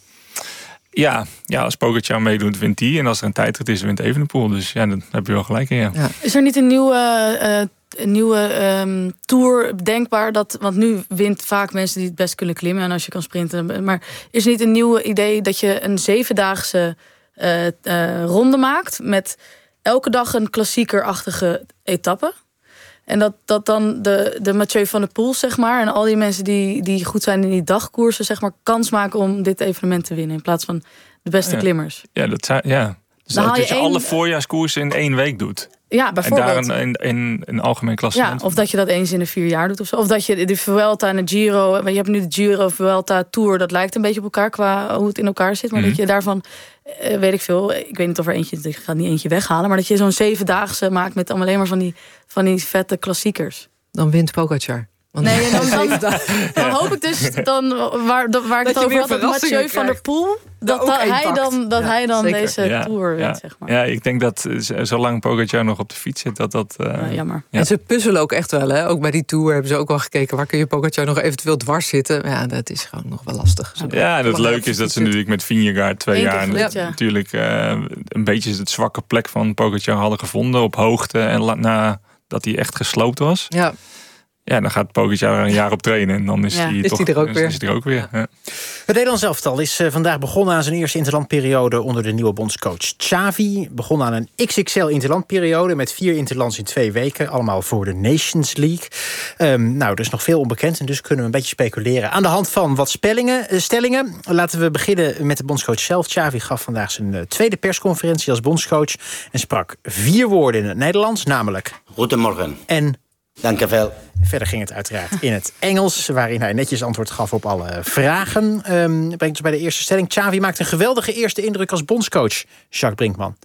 Ja, ja, als Pogacar meedoet, wint hij. En als er een tijdrit is, wint Evenepoel. Dus ja, daar heb je wel gelijk in. Ja. Ja. Is er niet een nieuwe, uh, een nieuwe um, tour denkbaar? Dat, want nu wint vaak mensen die het best kunnen klimmen. En als je kan sprinten. Maar is er niet een nieuwe idee dat je een zevendaagse uh, uh, ronde maakt met elke dag een klassiekerachtige etappe? En dat, dat dan de, de Mathieu van der Poel, zeg maar, en al die mensen die, die goed zijn in die dagkoersen, zeg maar, kans maken om dit evenement te winnen in plaats van de beste ja. klimmers. Ja, dat zou, ja. Dus dat je, je één... alle voorjaarskoersen in één week doet. Ja, bijvoorbeeld. En daar een, een, een algemeen klassement. Ja, of dat je dat eens in de vier jaar doet of zo. Of dat je de Vuelta en de Giro, je hebt nu de Giro, Vuelta, Tour, dat lijkt een beetje op elkaar qua hoe het in elkaar zit. Maar mm-hmm. dat je daarvan, uh, weet ik veel, ik weet niet of er eentje, ik ga niet eentje weghalen, maar dat je zo'n zevendaagse maakt met alleen maar van die, van die vette klassiekers. Dan wint Pogacar. Want nee, dan, dan, dan, dan hoop ik dus, dan, waar, waar ik het over had, dat Mathieu van der Poel, dat, dat, hij, dan, dat ja, hij dan zeker. deze ja, Tour wint, ja. zeg maar. Ja, ik denk dat zolang Pogacar nog op de fiets zit, dat dat... Uh, ja, jammer. Ja. En ze puzzelen ook echt wel, hè. Ook bij die Tour hebben ze ook wel gekeken, waar kun je Pogacar nog eventueel dwars zitten. Ja, dat is gewoon nog wel lastig. Ja, ja en het leuke is dat ze natuurlijk met Vingegaard twee Eén jaar ja. natuurlijk uh, een beetje het zwakke plek van Pogacar hadden gevonden op hoogte en la, na, dat hij echt gesloopt was. Ja. Ja, dan gaat Pogacar er een jaar op trainen en dan is hij ja. toch is er ook weer. Is er ook weer. Ja. Het Nederlands elftal is uh, vandaag begonnen aan zijn eerste interlandperiode onder de nieuwe bondscoach Xavi. Begonnen aan een X X L interlandperiode met vier interlands in twee weken. Allemaal voor de Nations League. Um, nou, er is nog veel onbekend en dus kunnen we een beetje speculeren. Aan de hand van wat spellingen, uh, stellingen. Laten we beginnen met de bondscoach zelf. Xavi gaf vandaag zijn uh, tweede persconferentie als bondscoach en sprak vier woorden in het Nederlands, namelijk Goedemorgen. En dank je wel. Verder ging het uiteraard in het Engels, waarin hij netjes antwoord gaf op alle vragen. Um, brengt ons bij de eerste stelling. Xavi maakt een geweldige eerste indruk als bondscoach. Jacques Brinkman.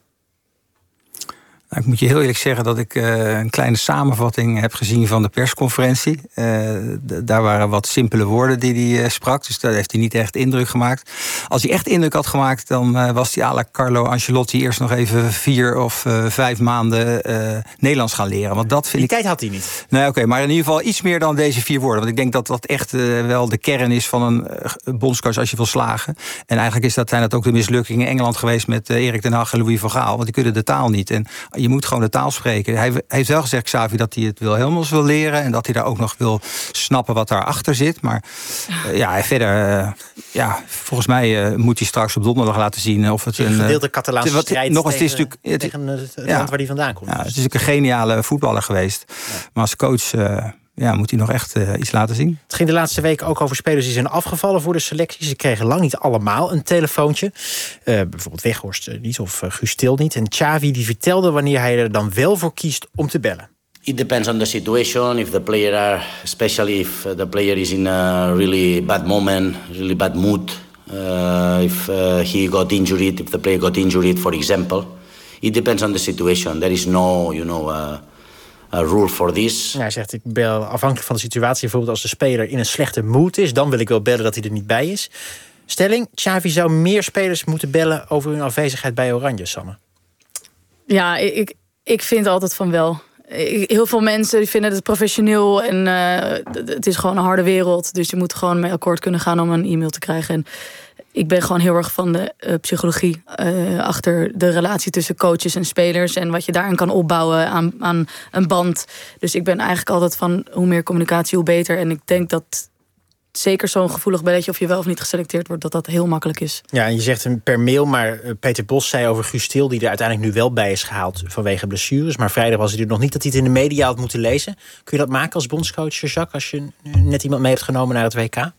Nou, ik moet je heel eerlijk zeggen dat ik uh, een kleine samenvatting heb gezien van de persconferentie. Uh, d- daar waren wat simpele woorden die hij uh, sprak, dus daar heeft hij niet echt indruk gemaakt. Als hij echt indruk had gemaakt, dan uh, was hij à la Carlo Ancelotti eerst nog even vier of uh, vijf maanden uh, Nederlands gaan leren. Want dat vind die ik... tijd had hij niet. Nee, oké, okay, maar in ieder geval iets meer dan deze vier woorden. Want ik denk dat dat echt uh, wel de kern is van een uh, bondscoach als je wil slagen. En eigenlijk is dat, zijn dat ook de mislukkingen in Engeland geweest met uh, Erik ten Hag en Louis van Gaal. Want die kunnen de taal niet. En je moet gewoon de taal spreken. Hij heeft wel gezegd, Xavi, dat hij het Wilhelmus wil leren en dat hij daar ook nog wil snappen wat daarachter zit. Maar uh, ja, verder, uh, ja, volgens mij uh, moet hij straks op donderdag laten zien of het een gedeelte Catalaanse wat, strijd nog eens, tegen, het is tegen het land ja, waar hij vandaan komt. Ja, het is natuurlijk een geniale voetballer geweest. Ja. Maar als coach uh, ja, moet hij nog echt uh, iets laten zien. Het ging de laatste weken ook over spelers die zijn afgevallen voor de selectie. Ze kregen lang niet allemaal een telefoontje. Uh, bijvoorbeeld Weghorst niet of uh, Guus Til niet. En Xavi die vertelde wanneer hij er dan wel voor kiest om te bellen. It depends on the situation. If the player are, especially if the player is in a really bad moment, really bad mood. Uh, if uh, he got injured, if the player got injured, for example. It depends on the situation. There is no, you know... Uh, A rule for this. Ja, hij zegt, ik bel afhankelijk van de situatie. Bijvoorbeeld als de speler in een slechte mood is, dan wil ik wel bellen dat hij er niet bij is. Stelling, Xavi zou meer spelers moeten bellen over hun afwezigheid bij Oranje, Sanne. Ja, ik, ik vind altijd van wel. Heel veel mensen die vinden het professioneel en uh, het is gewoon een harde wereld. Dus je moet gewoon mee akkoord kunnen gaan om een e-mail te krijgen. En ik ben gewoon heel erg van de uh, psychologie uh, achter de relatie tussen coaches en spelers en wat je daarin kan opbouwen aan, aan een band. Dus ik ben eigenlijk altijd van hoe meer communicatie, hoe beter. En ik denk dat zeker zo'n gevoelig belletje of je wel of niet geselecteerd wordt, dat dat heel makkelijk is. Ja, en je zegt hem per mail, maar Peter Bos zei over Guus Til, die er uiteindelijk nu wel bij is gehaald vanwege blessures. Maar vrijdag was hij er nog niet dat hij het in de media had moeten lezen. Kun je dat maken als bondscoach, Jacques, als je net iemand mee hebt genomen naar het W K?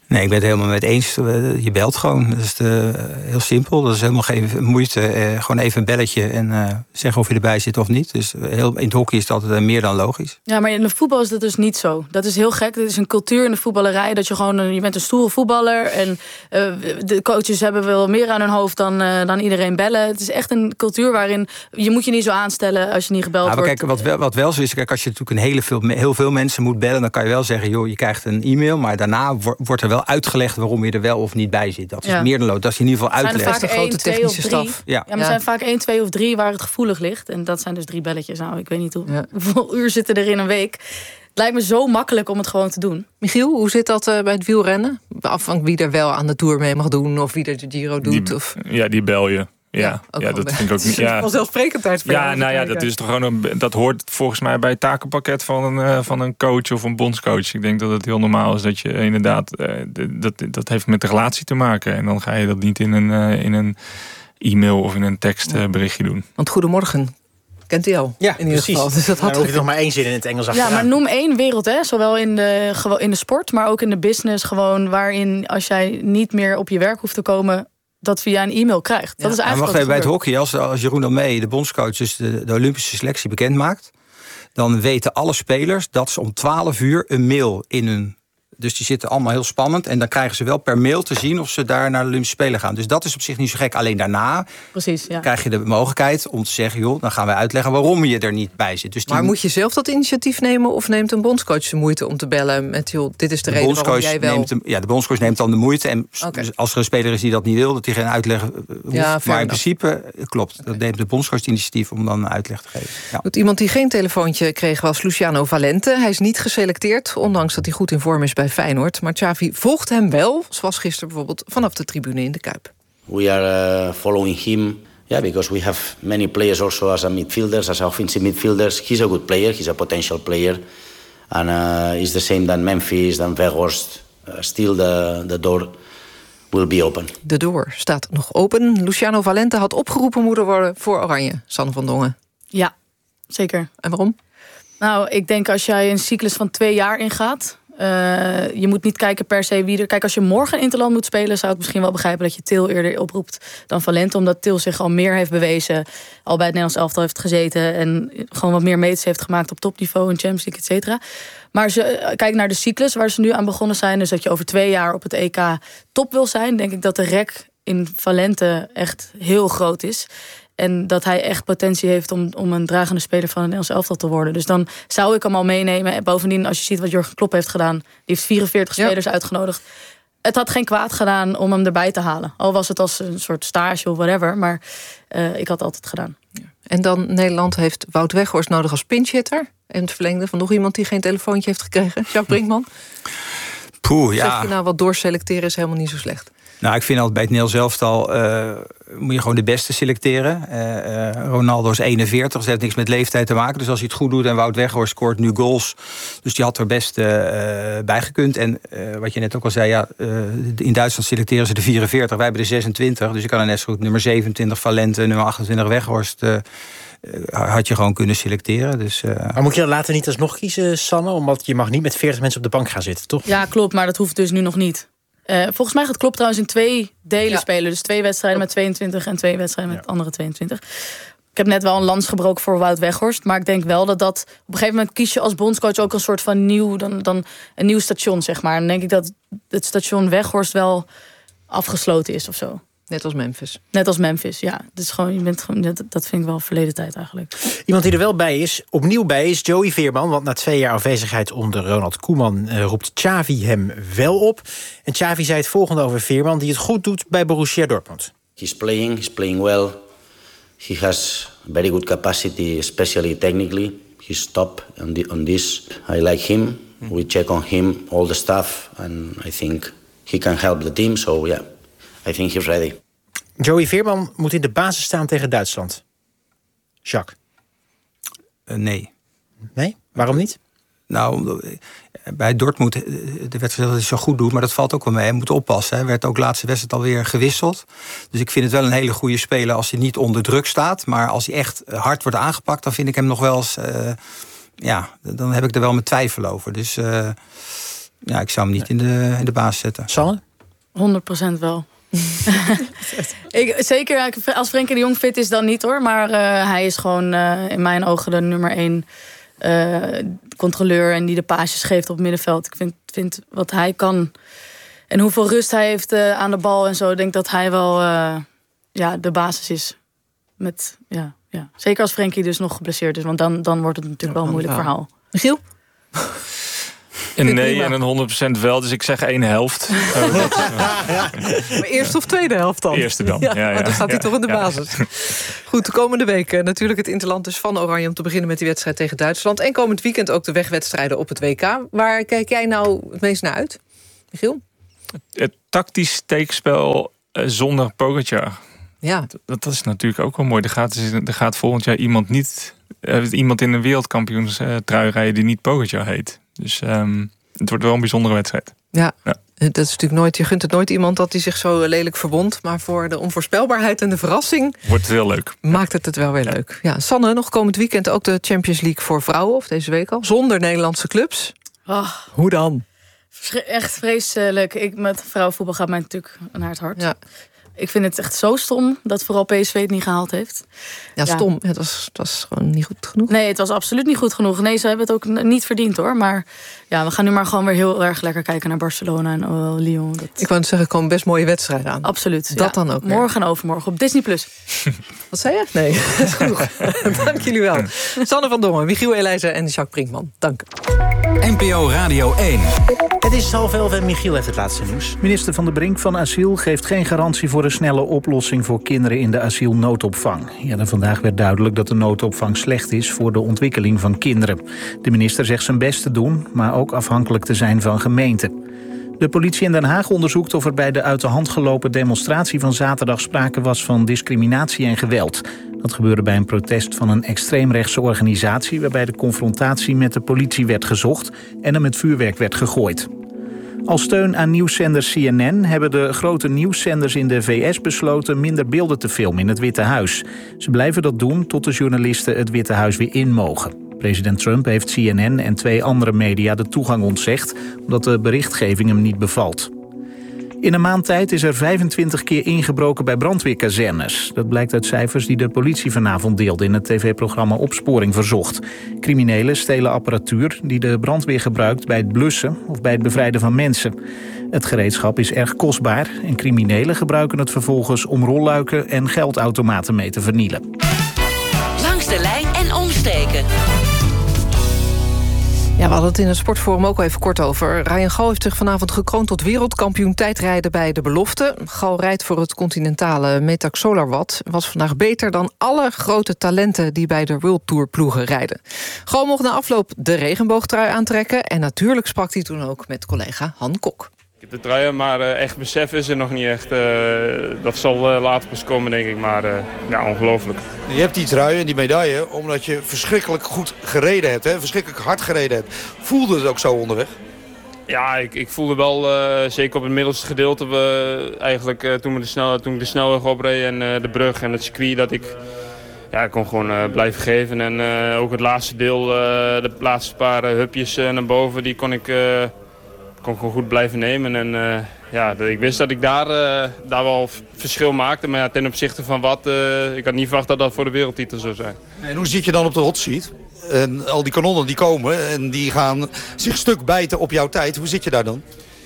Nee, ik ben het helemaal met eens. Je belt gewoon. Dat is de, heel simpel. Dat is helemaal geen moeite. Eh, gewoon even een belletje en uh, zeggen of je erbij zit of niet. Dus heel, in het hockey is dat uh, meer dan logisch. Ja, maar in de voetbal is dat dus niet zo. Dat is heel gek. Dit is een cultuur in de voetballerij. Dat je gewoon, een, je bent een stoere voetballer. En uh, de coaches hebben wel meer aan hun hoofd dan, uh, dan iedereen bellen. Het is echt een cultuur waarin je moet je niet zo aanstellen als je niet gebeld ja, maar wordt. Kijk, wat wel, wat wel zo is, kijk, als je natuurlijk een hele veel, heel veel mensen moet bellen, dan kan je wel zeggen, joh, je krijgt een e-mail, maar daarna wordt er wel uitgelegd waarom je er wel of niet bij zit. Dat is ja. meer dan lood. Dat is in ieder geval uitleg. Er zijn er vaak één, twee of drie. Ja. Ja, maar er ja. zijn vaak één, twee of drie waar het gevoelig ligt. En dat zijn dus drie belletjes. Nou, ik weet niet hoe, ja. hoeveel uur zitten er in een week. Het lijkt me zo makkelijk om het gewoon te doen. Michiel, hoe zit dat uh, bij het wielrennen? Afhankelijk wie er wel aan de Tour mee mag doen of wie er de Giro doet. Die, of... Ja, die bel je. Ja, ja, ja dat vind ik ook niet. Ja. Vanzelfsprekendheid. Ja, nou ja, dat is toch gewoon een, dat hoort volgens mij bij het takenpakket van een, uh, van een coach of een bondscoach. Ik denk dat het heel normaal is dat je inderdaad, uh, dat, dat heeft met de relatie te maken. En dan ga je dat niet in een, uh, in een e-mail of in een tekstberichtje doen. Want goedemorgen kent hij al. Ja, in ieder geval. Dus dat had dan hoef je nog maar één zin in het Engels achteraan. Ja, maar noem één wereld, hè? Zowel in de, in de sport, maar ook in de business. Gewoon waarin als jij niet meer op je werk hoeft te komen, dat via een e-mail krijgt. Dat ja. is eigenlijk wacht even, bij het hockey, als, als Jeroen Almee, de bondscoach, dus de, de Olympische selectie bekend maakt, dan weten alle spelers dat ze om twaalf uur een mail in hun. Dus die zitten allemaal heel spannend. En dan krijgen ze wel per mail te zien of ze daar naar de Olympische Spelen gaan. Dus dat is op zich niet zo gek. Alleen daarna Precies, ja. krijg je de mogelijkheid om te zeggen, joh, dan gaan wij uitleggen waarom je er niet bij zit. Dus die... Maar moet je zelf dat initiatief nemen of neemt een bondscoach de moeite om te bellen met, joh, dit is de, de reden waarom jij wel... Neemt de, ja, de bondscoach neemt dan de moeite. En okay. als er een speler is die dat niet wil, dat hij geen uitleg hoeft. Ja, maar in principe klopt. Okay. Dat neemt de bondscoach het initiatief om dan een uitleg te geven. Ja. Goed, iemand die geen telefoontje kreeg was Luciano Valente. Hij is niet geselecteerd, ondanks dat hij goed in vorm is bij Feyenoord. Maar Xavi volgt hem wel, zoals gisteren bijvoorbeeld, vanaf de tribune in de Kuip. We are uh, following him, yeah, because we have many players also as a midfielders, as offensive midfielders. He's a good player, he's a potential player. And uh, he's the same than Memphis, than Weghorst. Uh, still the, the door will be open. De door staat nog open. Luciano Valente had opgeroepen moeten worden voor Oranje. Sanne van Dongen. Ja, zeker. En waarom? Nou, ik denk als jij een cyclus van twee jaar ingaat, Uh, je moet niet kijken per se wie er... Kijk, als je morgen een interland moet spelen, zou ik misschien wel begrijpen dat je Til eerder oproept dan Valente, omdat Til zich al meer heeft bewezen, al bij het Nederlands elftal heeft gezeten en gewoon wat meer meters heeft gemaakt op topniveau in Champions League, et cetera. Maar als je kijkt naar de cyclus waar ze nu aan begonnen zijn, dus dat je over twee jaar op het E K top wil zijn, denk ik dat de rek in Valente echt heel groot is. En dat hij echt potentie heeft om, om een dragende speler van het Nederlands elftal te worden. Dus dan zou ik hem al meenemen. En bovendien, als je ziet wat Jurgen Klopp heeft gedaan, die heeft vierenveertig ja. spelers uitgenodigd. Het had geen kwaad gedaan om hem erbij te halen. Al was het als een soort stage of whatever. Maar uh, ik had het altijd gedaan. Ja. En dan Nederland heeft Wout Weghorst nodig als pinchhitter. En het verlengde van nog iemand die geen telefoontje heeft gekregen. Jacques Brinkman. Poeh, ja. Zeg je nou, wat doorselecteren is helemaal niet zo slecht. Nou, ik vind altijd bij het Nederlands elftal uh, moet je gewoon de beste selecteren. Uh, uh, Ronaldo is eenenveertig, dus dat heeft niks met leeftijd te maken. Dus als hij het goed doet en Wout Weghorst scoort nu goals, dus die had er best uh, bij gekund. En uh, wat je net ook al zei, ja, uh, in Duitsland selecteren ze de vierenveertig, wij hebben de zesentwintig. Dus je kan er net zo goed nummer zevenentwintig Valente, nummer achtentwintig Weghorst Uh, had je gewoon kunnen selecteren. Dus, uh... Maar moet je dan later niet alsnog kiezen, Sanne? Omdat je mag niet met veertig mensen op de bank gaan zitten, toch? Ja, klopt, maar dat hoeft dus nu nog niet. Uh, volgens mij gaat Klopp trouwens in twee delen ja. spelen. Dus twee wedstrijden met tweeëntwintig en twee wedstrijden met ja. andere tweeëntwintig. Ik heb net wel een lans gebroken voor Wout Weghorst. Maar ik denk wel dat dat... Op een gegeven moment kies je als bondscoach ook een soort van nieuw... Dan, dan een nieuw station, zeg maar. En dan denk ik dat het station Weghorst wel afgesloten is of zo. Net als Memphis. Net als Memphis, ja. Dus gewoon, je bent gewoon, dat, dat vind ik wel verleden tijd eigenlijk. Iemand die er wel bij is, opnieuw bij is, Joey Veerman. Want na twee jaar afwezigheid onder Ronald Koeman uh, roept Xavi hem wel op. En Xavi zei het volgende over Veerman, die het goed doet bij Borussia Dortmund. He's playing, he's playing well. He has very good capacity, especially technically. He's top on, the, on this. I like him. We check on him, all the stuff. And I think he can help the team. So yeah, I think he's ready. Joey Veerman moet in de basis staan tegen Duitsland. Jacques? Uh, nee. Nee? Waarom niet? Nou, bij Dortmund, de wedstrijd dat hij zo goed doet, maar dat valt ook wel mee. Hij moet oppassen. Hij werd ook laatste wedstrijd alweer gewisseld. Dus ik vind het wel een hele goede speler als hij niet onder druk staat. Maar als hij echt hard wordt aangepakt, dan vind ik hem nog wel eens... Uh, ja, dan heb ik er wel mijn twijfel over. Dus... Uh, Ja, ik zou hem niet in de, in de baas zetten. Sanne? honderd procent wel. ik, zeker als Frenkie de Jong fit is, dan niet hoor. Maar uh, hij is gewoon uh, in mijn ogen de nummer één uh, controleur... en die de paasjes geeft op het middenveld. Ik vind, vind wat hij kan en hoeveel rust hij heeft uh, aan de bal en zo... ik denk dat hij wel uh, ja, de basis is. Met, ja, ja. Zeker als Frenkie dus nog geblesseerd is. Want dan, dan wordt het natuurlijk wel een moeilijk verhaal. Michiel? Een nee en een honderd procent wel, dus ik zeg één helft. Oh, dat is, uh... Maar eerste of tweede helft dan? Eerste dan, ja. ja, ja. Dan staat hij ja, toch in de ja. basis. Goed, de komende weken natuurlijk het interland dus van Oranje... om te beginnen met die wedstrijd tegen Duitsland. En komend weekend ook de wegwedstrijden op het W K. Waar kijk jij nou het meest naar uit, Michiel? Het, het tactisch steekspel uh, zonder Pogacar. Ja. Dat, dat is natuurlijk ook wel mooi. Er gaat, er gaat volgend jaar iemand niet... Uh, iemand in een wereldkampioenstrui rijden die niet Pogacar heet. Dus um, het wordt wel een bijzondere wedstrijd. Ja, ja, dat is natuurlijk nooit. Je gunt het nooit iemand dat hij zich zo lelijk verbond. Maar voor de onvoorspelbaarheid en de verrassing wordt het heel leuk. Maakt het het wel weer leuk. Ja, Sanne, nog komend weekend ook de Champions League voor vrouwen, of deze week al, zonder Nederlandse clubs. Oh, Hoe dan? Echt vreselijk. Ik, met vrouwenvoetbal gaat mij natuurlijk naar het hart. Ja. Ik vind het echt zo stom dat vooral P S V het niet gehaald heeft. Ja, stom. Ja, het, was, het was gewoon niet goed genoeg. Nee, het was absoluut niet goed genoeg. Nee, ze hebben het ook niet verdiend hoor. Maar ja, we gaan nu maar gewoon weer heel erg lekker kijken naar Barcelona en uh, Lyon. Dat... Ik wou zeggen, er komen best mooie wedstrijden aan. Absoluut. Dat ja. dan ook. Morgen en overmorgen op Disney plus. Wat zei je? Nee, dat is genoeg. Dank jullie wel. Sanne van Dongen, Michiel Elijzen en Jacques Brinkman. Dank. N P O Radio één. Het is half elf en Michiel heeft het laatste nieuws. Minister Van der Brink van Asiel geeft geen garantie voor een snelle oplossing voor kinderen in de asielnoodopvang. Ja, vandaag werd duidelijk dat de noodopvang slecht is voor de ontwikkeling van kinderen. De minister zegt zijn best te doen, maar ook afhankelijk te zijn van gemeenten. De politie in Den Haag onderzoekt of er bij de uit de hand gelopen demonstratie van zaterdag sprake was van discriminatie en geweld. Dat gebeurde bij een protest van een extreemrechtse organisatie waarbij de confrontatie met de politie werd gezocht en er met vuurwerk werd gegooid. Als steun aan nieuwszender C N N hebben de grote nieuwszenders in de V S besloten minder beelden te filmen in het Witte Huis. Ze blijven dat doen tot de journalisten het Witte Huis weer in mogen. President Trump heeft C N N en twee andere media de toegang ontzegd omdat de berichtgeving hem niet bevalt. In een maand tijd is er vijfentwintig keer ingebroken bij brandweerkazernes. Dat blijkt uit cijfers die de politie vanavond deelde in het tv-programma Opsporing Verzocht. Criminelen stelen apparatuur die de brandweer gebruikt bij het blussen of bij het bevrijden van mensen. Het gereedschap is erg kostbaar en criminelen gebruiken het vervolgens om rolluiken en geldautomaten mee te vernielen. Langs de lijn en omstreken. Ja, we hadden het in het Sportforum ook al even kort over. Ryan Gal heeft zich vanavond gekroond tot wereldkampioen tijdrijden bij de belofte. Gal rijdt voor het continentale Metax Solarwatt. Was vandaag beter dan alle grote talenten die bij de World Tour ploegen rijden. Gal mocht na afloop de regenboogtrui aantrekken. En natuurlijk sprak hij toen ook met collega Han Kok. Ik heb de truien, maar uh, echt besef is er nog niet echt. Uh, dat zal uh, later pas komen, denk ik. Maar uh, ja, ongelooflijk. Je hebt die trui en die medaille omdat je verschrikkelijk goed gereden hebt. Hè? Verschrikkelijk hard gereden hebt. Voelde het ook zo onderweg? Ja, ik, ik voelde wel, uh, zeker op het middelste gedeelte... We, eigenlijk uh, toen, we de snel, toen ik de snelweg opreed en uh, de brug en het circuit... dat ik, ja, ik kon gewoon uh, blijven geven. En uh, ook het laatste deel, uh, de laatste paar uh, hupjes uh, naar boven... die kon ik... Uh, kon gewoon goed blijven nemen. En uh, ja, ik wist dat ik daar, uh, daar wel verschil maakte. Maar ja, ten opzichte van wat, uh, ik had niet verwacht dat dat voor de wereldtitel zou zijn. En hoe zit je dan op de hot seat? En al die kanonnen die komen en die gaan zich stuk bijten op jouw tijd. Hoe zit je daar dan?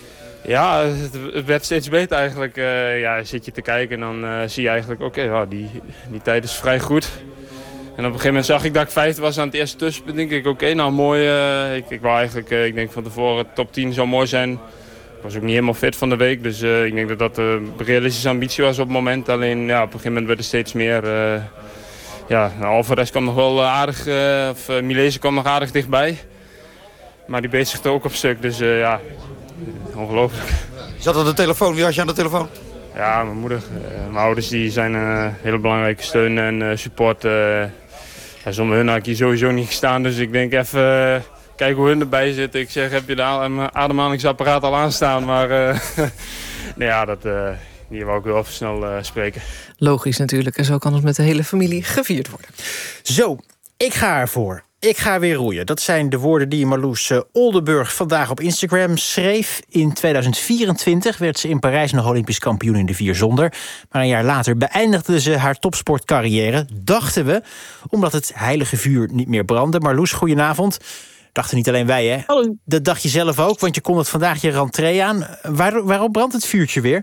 Ja, het, het werd steeds beter eigenlijk. Uh, ja, zit je te kijken en dan uh, zie je eigenlijk, oké, okay, oh, die, die tijd is vrij goed. En op een gegeven moment zag ik dat ik vijfde was aan het eerste tussenpunt. Denk ik, oké, okay, nou mooi. Uh, ik, ik wou eigenlijk, uh, ik denk van tevoren top tien zou mooi zijn. Ik was ook niet helemaal fit van de week. Dus uh, ik denk dat dat een uh, realistische ambitie was op het moment. Alleen ja, op een gegeven moment werd er steeds meer. Uh, ja, nou, Alvarez kwam nog wel aardig, uh, of uh, Milese kwam nog aardig dichtbij. Maar die beet zich er ook op stuk. Dus uh, ja, ongelooflijk. Je zat aan de telefoon, wie had je aan de telefoon? Ja, mijn moeder. Uh, mijn ouders die zijn een hele belangrijke steun en uh, support. Uh, Ja, zonder hun had ik hier sowieso niet gestaan, dus ik denk even uh, kijken hoe hun erbij zitten. Ik zeg, heb je de ademhalingsapparaat al aanstaan? Maar uh, nou ja, dat, uh, die wou ik wel even snel uh, spreken. Logisch natuurlijk, en zo kan het met de hele familie gevierd worden. Zo, ik ga ervoor. ik ga weer roeien. Dat zijn de woorden die Marloes uh, Oldenburg vandaag op Instagram schreef. In tweeduizend vierentwintig werd ze in Parijs nog Olympisch kampioen in de vier zonder. Maar een jaar later beëindigde ze haar topsportcarrière. Dachten we, omdat het heilige vuur niet meer brandde. Marloes, goedenavond. Dachten niet alleen wij, hè? Hallo. Dat dacht je zelf ook, want je kon het vandaag je rentree aan. Waar, waarom brandt het vuurtje weer?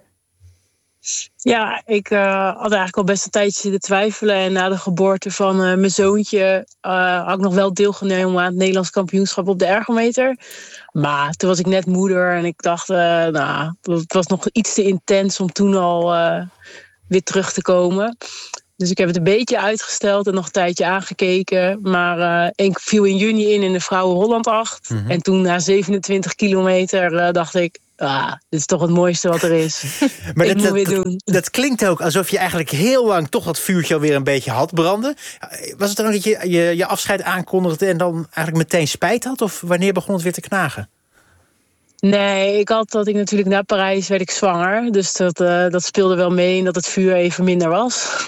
Ja, ik uh, had eigenlijk al best een tijdje zitten twijfelen. En na de geboorte van uh, mijn zoontje uh, had ik nog wel deelgenomen aan het Nederlands kampioenschap op de ergometer. Maar toen was ik net moeder en ik dacht, uh, nou, het was nog iets te intens om toen al uh, weer terug te komen. Dus ik heb het een beetje uitgesteld en nog een tijdje aangekeken. Maar uh, ik viel in juni in in de Vrouwen Holland acht. Mm-hmm. En toen na zevenentwintig kilometer uh, dacht ik, ah, dit is toch het mooiste wat er is. Maar ik dat, moet weer dat, doen. Dat klinkt ook alsof je eigenlijk heel lang toch dat vuurtje alweer een beetje had branden. Was het dan ook dat je, je je afscheid aankondigde en dan eigenlijk meteen spijt had? Of wanneer begon het weer te knagen? Nee, ik had dat ik natuurlijk na Parijs werd ik zwanger. Dus dat, uh, dat speelde wel mee en dat het vuur even minder was.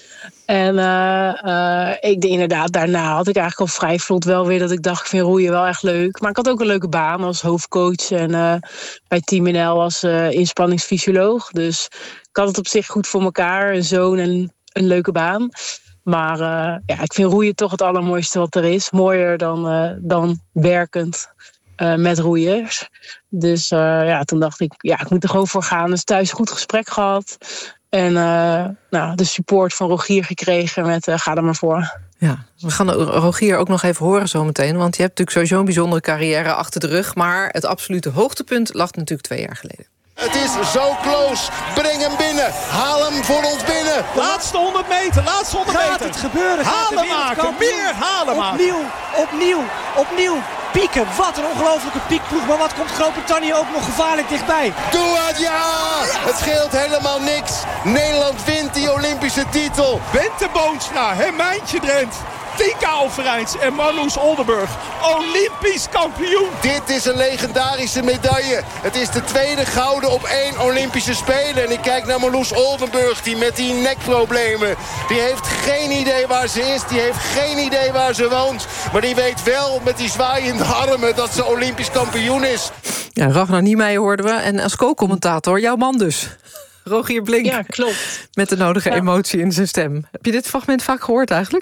En uh, uh, ik deed inderdaad, daarna had ik eigenlijk al vrij vlot wel weer dat ik dacht, ik vind roeien wel echt leuk. Maar ik had ook een leuke baan als hoofdcoach en uh, bij Team N L als uh, inspanningsfysioloog. Dus ik had het op zich goed voor elkaar, een zoon en een leuke baan. Maar uh, ja, ik vind roeien toch het allermooiste wat er is. Mooier dan, uh, dan werkend. Uh, met roeiers. Dus uh, ja, toen dacht ik, ja, ik moet er gewoon voor gaan. Dus thuis een goed gesprek gehad. En uh, nou, de support van Rogier gekregen met uh, ga er maar voor. Ja, we gaan Rogier ook nog even horen zometeen. Want je hebt natuurlijk sowieso een bijzondere carrière achter de rug. Maar het absolute hoogtepunt lag natuurlijk twee jaar geleden. Het is zo close. Breng hem binnen. Haal hem voor ons binnen. Laatste honderd meter. Laatste honderd meter. Gaat het gebeuren? Halen maken. Meer halen maken. Opnieuw, opnieuw, opnieuw. Pieken. Wat een ongelofelijke piekploeg. Maar wat komt Groot-Brittannië ook nog gevaarlijk dichtbij? Doe het, ja! Het scheelt helemaal niks. Nederland wint die Olympische titel. Bente Boonstra, Hermijntje Drent, Tinka Overijns en Marloes Oldenburg. Olympisch kampioen. Dit is een legendarische medaille. Het is de tweede gouden op één Olympische Spelen. En ik kijk naar Marloes Oldenburg, die met die nekproblemen. Die heeft geen idee waar ze is. Die heeft geen idee waar ze woont. Maar die weet wel met die zwaaiende armen dat ze Olympisch kampioen is. Ja, Ragnar Niemeyer hoorden we. En als co-commentator, jouw man dus. Rogier Blink. Ja, klopt. Met de nodige ja. emotie in zijn stem. Heb je dit fragment vaak gehoord eigenlijk?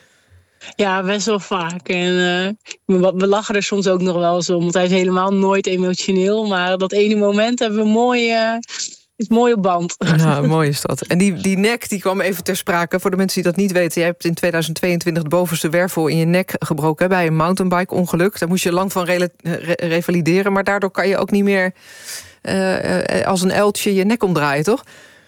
Ja, best wel vaak. En uh, we lachen er soms ook nog wel eens om. Want hij is helemaal nooit emotioneel. Maar dat ene moment hebben we een mooie, is een mooie band. Ja, mooi is dat. En die, die nek die kwam even ter sprake. Voor de mensen die dat niet weten. Jij hebt in tweeduizend tweeëntwintig de bovenste wervel in je nek gebroken. Bij een mountainbike-ongeluk. Daar moest je lang van re- re- revalideren. Maar daardoor kan je ook niet meer uh, als een uiltje je nek omdraaien, toch?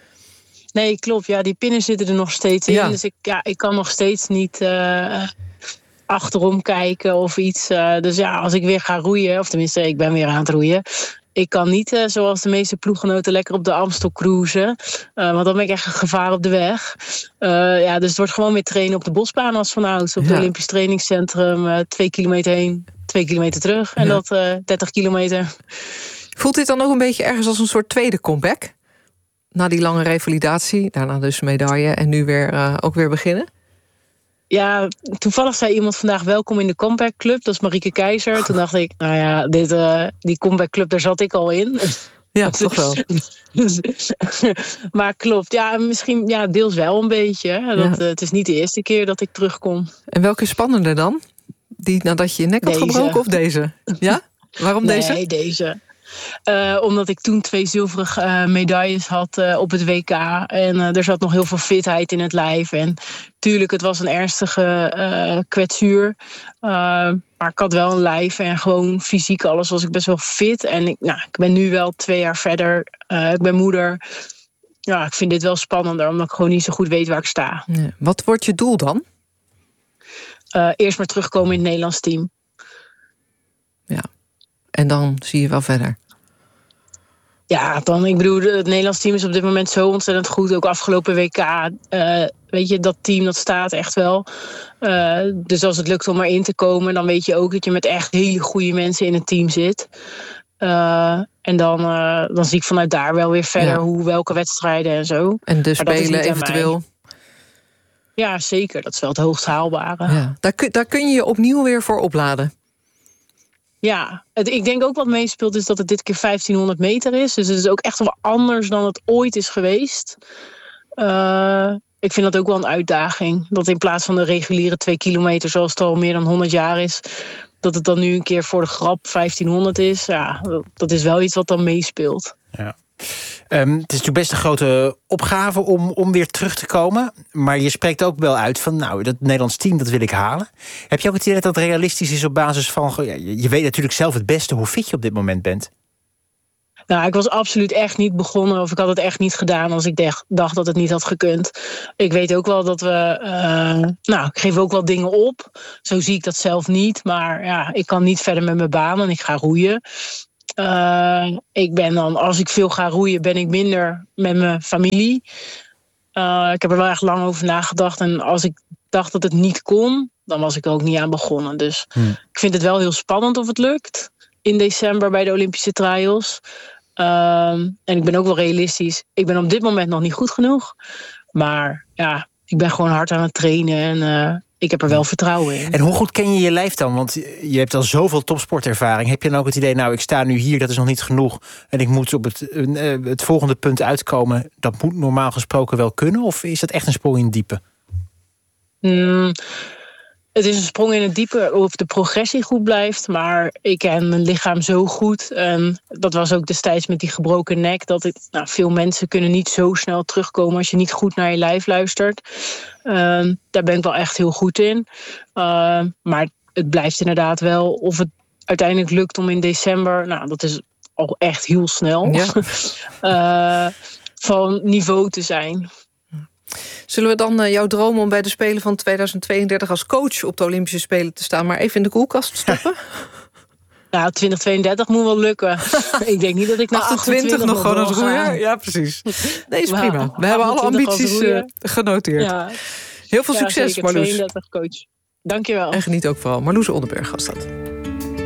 Nee, klopt. Ja, die pinnen zitten er nog steeds in. Ja. Dus ik, ja, ik kan nog steeds niet uh, achterom kijken of iets. Uh, dus ja, als ik weer ga roeien, of tenminste, ik ben weer aan het roeien. Ik kan niet, uh, zoals de meeste ploeggenoten, lekker op de Amstel cruisen. Uh, want dan ben ik echt een gevaar op de weg. Uh, ja, dus het wordt gewoon weer trainen op de bosbaan als vanouds. Op het ja. Olympisch trainingscentrum. Uh, twee kilometer heen, twee kilometer terug. En ja. dat uh, dertig kilometer. Voelt dit dan ook een beetje ergens als een soort tweede comeback? Na die lange revalidatie, daarna dus medaille en nu weer uh, ook weer beginnen? Ja, toevallig zei iemand vandaag welkom in de Comeback Club. Dat is Marieke Keizer. Toen dacht ik, nou ja, dit, uh, die Comeback Club, daar zat ik al in. Ja, toch wel. Maar klopt, ja, misschien ja, deels wel een beetje. Dat, ja. uh, het is niet de eerste keer dat ik terugkom. En welke is spannender dan? Die nadat je je nek had deze. gebroken of deze? Ja? Waarom nee, deze? Nee, deze. Uh, omdat ik toen twee zilveren uh, medailles had uh, op het W K. En uh, er zat nog heel veel fitheid in het lijf. En tuurlijk, het was een ernstige uh, kwetsuur. Uh, maar ik had wel een lijf en gewoon fysiek alles was ik best wel fit. En ik, nou, ik ben nu wel twee jaar verder. Uh, ik ben moeder. Ja, ik vind dit wel spannender, omdat ik gewoon niet zo goed weet waar ik sta. Nee. Wat wordt je doel dan? Uh, eerst maar terugkomen in het Nederlands team. Ja. En dan zie je wel verder. Ja, dan, ik bedoel, het Nederlands team is op dit moment zo ontzettend goed. Ook afgelopen W K. Uh, weet je, dat team dat staat echt wel. Uh, dus als het lukt om erin te komen, dan weet je ook dat je met echt hele goede mensen in het team zit. Uh, en dan, uh, dan zie ik vanuit daar wel weer verder ja. hoe welke wedstrijden en zo. En de Spelen eventueel. Ja, zeker. Dat is wel het hoogst haalbare. Ja, daar, kun, daar kun je je opnieuw weer voor opladen. Ja, het, ik denk ook wat meespeelt is dat het dit keer vijftienhonderd meter is. Dus het is ook echt wel anders dan het ooit is geweest. Uh, ik vind dat ook wel een uitdaging. Dat in plaats van de reguliere twee kilometer, zoals het al meer dan honderd jaar is, dat het dan nu een keer voor de grap vijftienhonderd is. Ja, dat, dat is wel iets wat dan meespeelt. Ja. Um, het is natuurlijk best een grote opgave om, om weer terug te komen. Maar je spreekt ook wel uit van, nou, dat Nederlands team, dat wil ik halen. Heb je ook het idee dat dat realistisch is op basis van, ja, je weet natuurlijk zelf het beste hoe fit je op dit moment bent? Nou, ik was absoluut echt niet begonnen, of ik had het echt niet gedaan als ik dacht, dacht dat het niet had gekund. Ik weet ook wel dat we, uh, nou, ik geef ook wel dingen op. Zo zie ik dat zelf niet, maar ja, ik kan niet verder met mijn baan en ik ga roeien. Uh, ik ben dan, als ik veel ga roeien, ben ik minder met mijn familie. Uh, ik heb er wel echt lang over nagedacht. En als ik dacht dat het niet kon, dan was ik er ook niet aan begonnen. Dus hmm. ik vind het wel heel spannend of het lukt in december bij de Olympische trials. Uh, en ik ben ook wel realistisch. Ik ben op dit moment nog niet goed genoeg. Maar ja, ik ben gewoon hard aan het trainen en uh, ik heb er wel vertrouwen in. En hoe goed ken je je lijf dan? Want je hebt al zoveel topsportervaring. Heb je dan ook het idee, nou, ik sta nu hier, dat is nog niet genoeg, en ik moet op het, uh, het volgende punt uitkomen. Dat moet normaal gesproken wel kunnen? Of is dat echt een sprong in het diepe? Mm, het is een sprong in het diepe of de progressie goed blijft. Maar ik ken mijn lichaam zo goed. En dat was ook destijds met die gebroken nek. Dat het, nou, veel mensen kunnen niet zo snel terugkomen als je niet goed naar je lijf luistert. Uh, daar ben ik wel echt heel goed in. Uh, maar het blijft inderdaad wel. Of het uiteindelijk lukt om in december, nou, dat is al echt heel snel, ja. uh, van niveau te zijn. Zullen we dan uh, jouw droom om bij de Spelen van tweeduizend tweeëndertig als coach op de Olympische Spelen te staan maar even in de koelkast stoppen? Nou, twintig tweeëndertig moet wel lukken. Ik denk niet dat ik naar achtentwintig nog gewoon als roeier. Ja, precies. Nee, is prima. We, we hebben alle ambities uh, genoteerd. Ja. Heel veel ja, succes, zeker, Marloes. tweeëndertig coach. Dank je wel. En geniet ook vooral. Marloes Oldenburg was dat.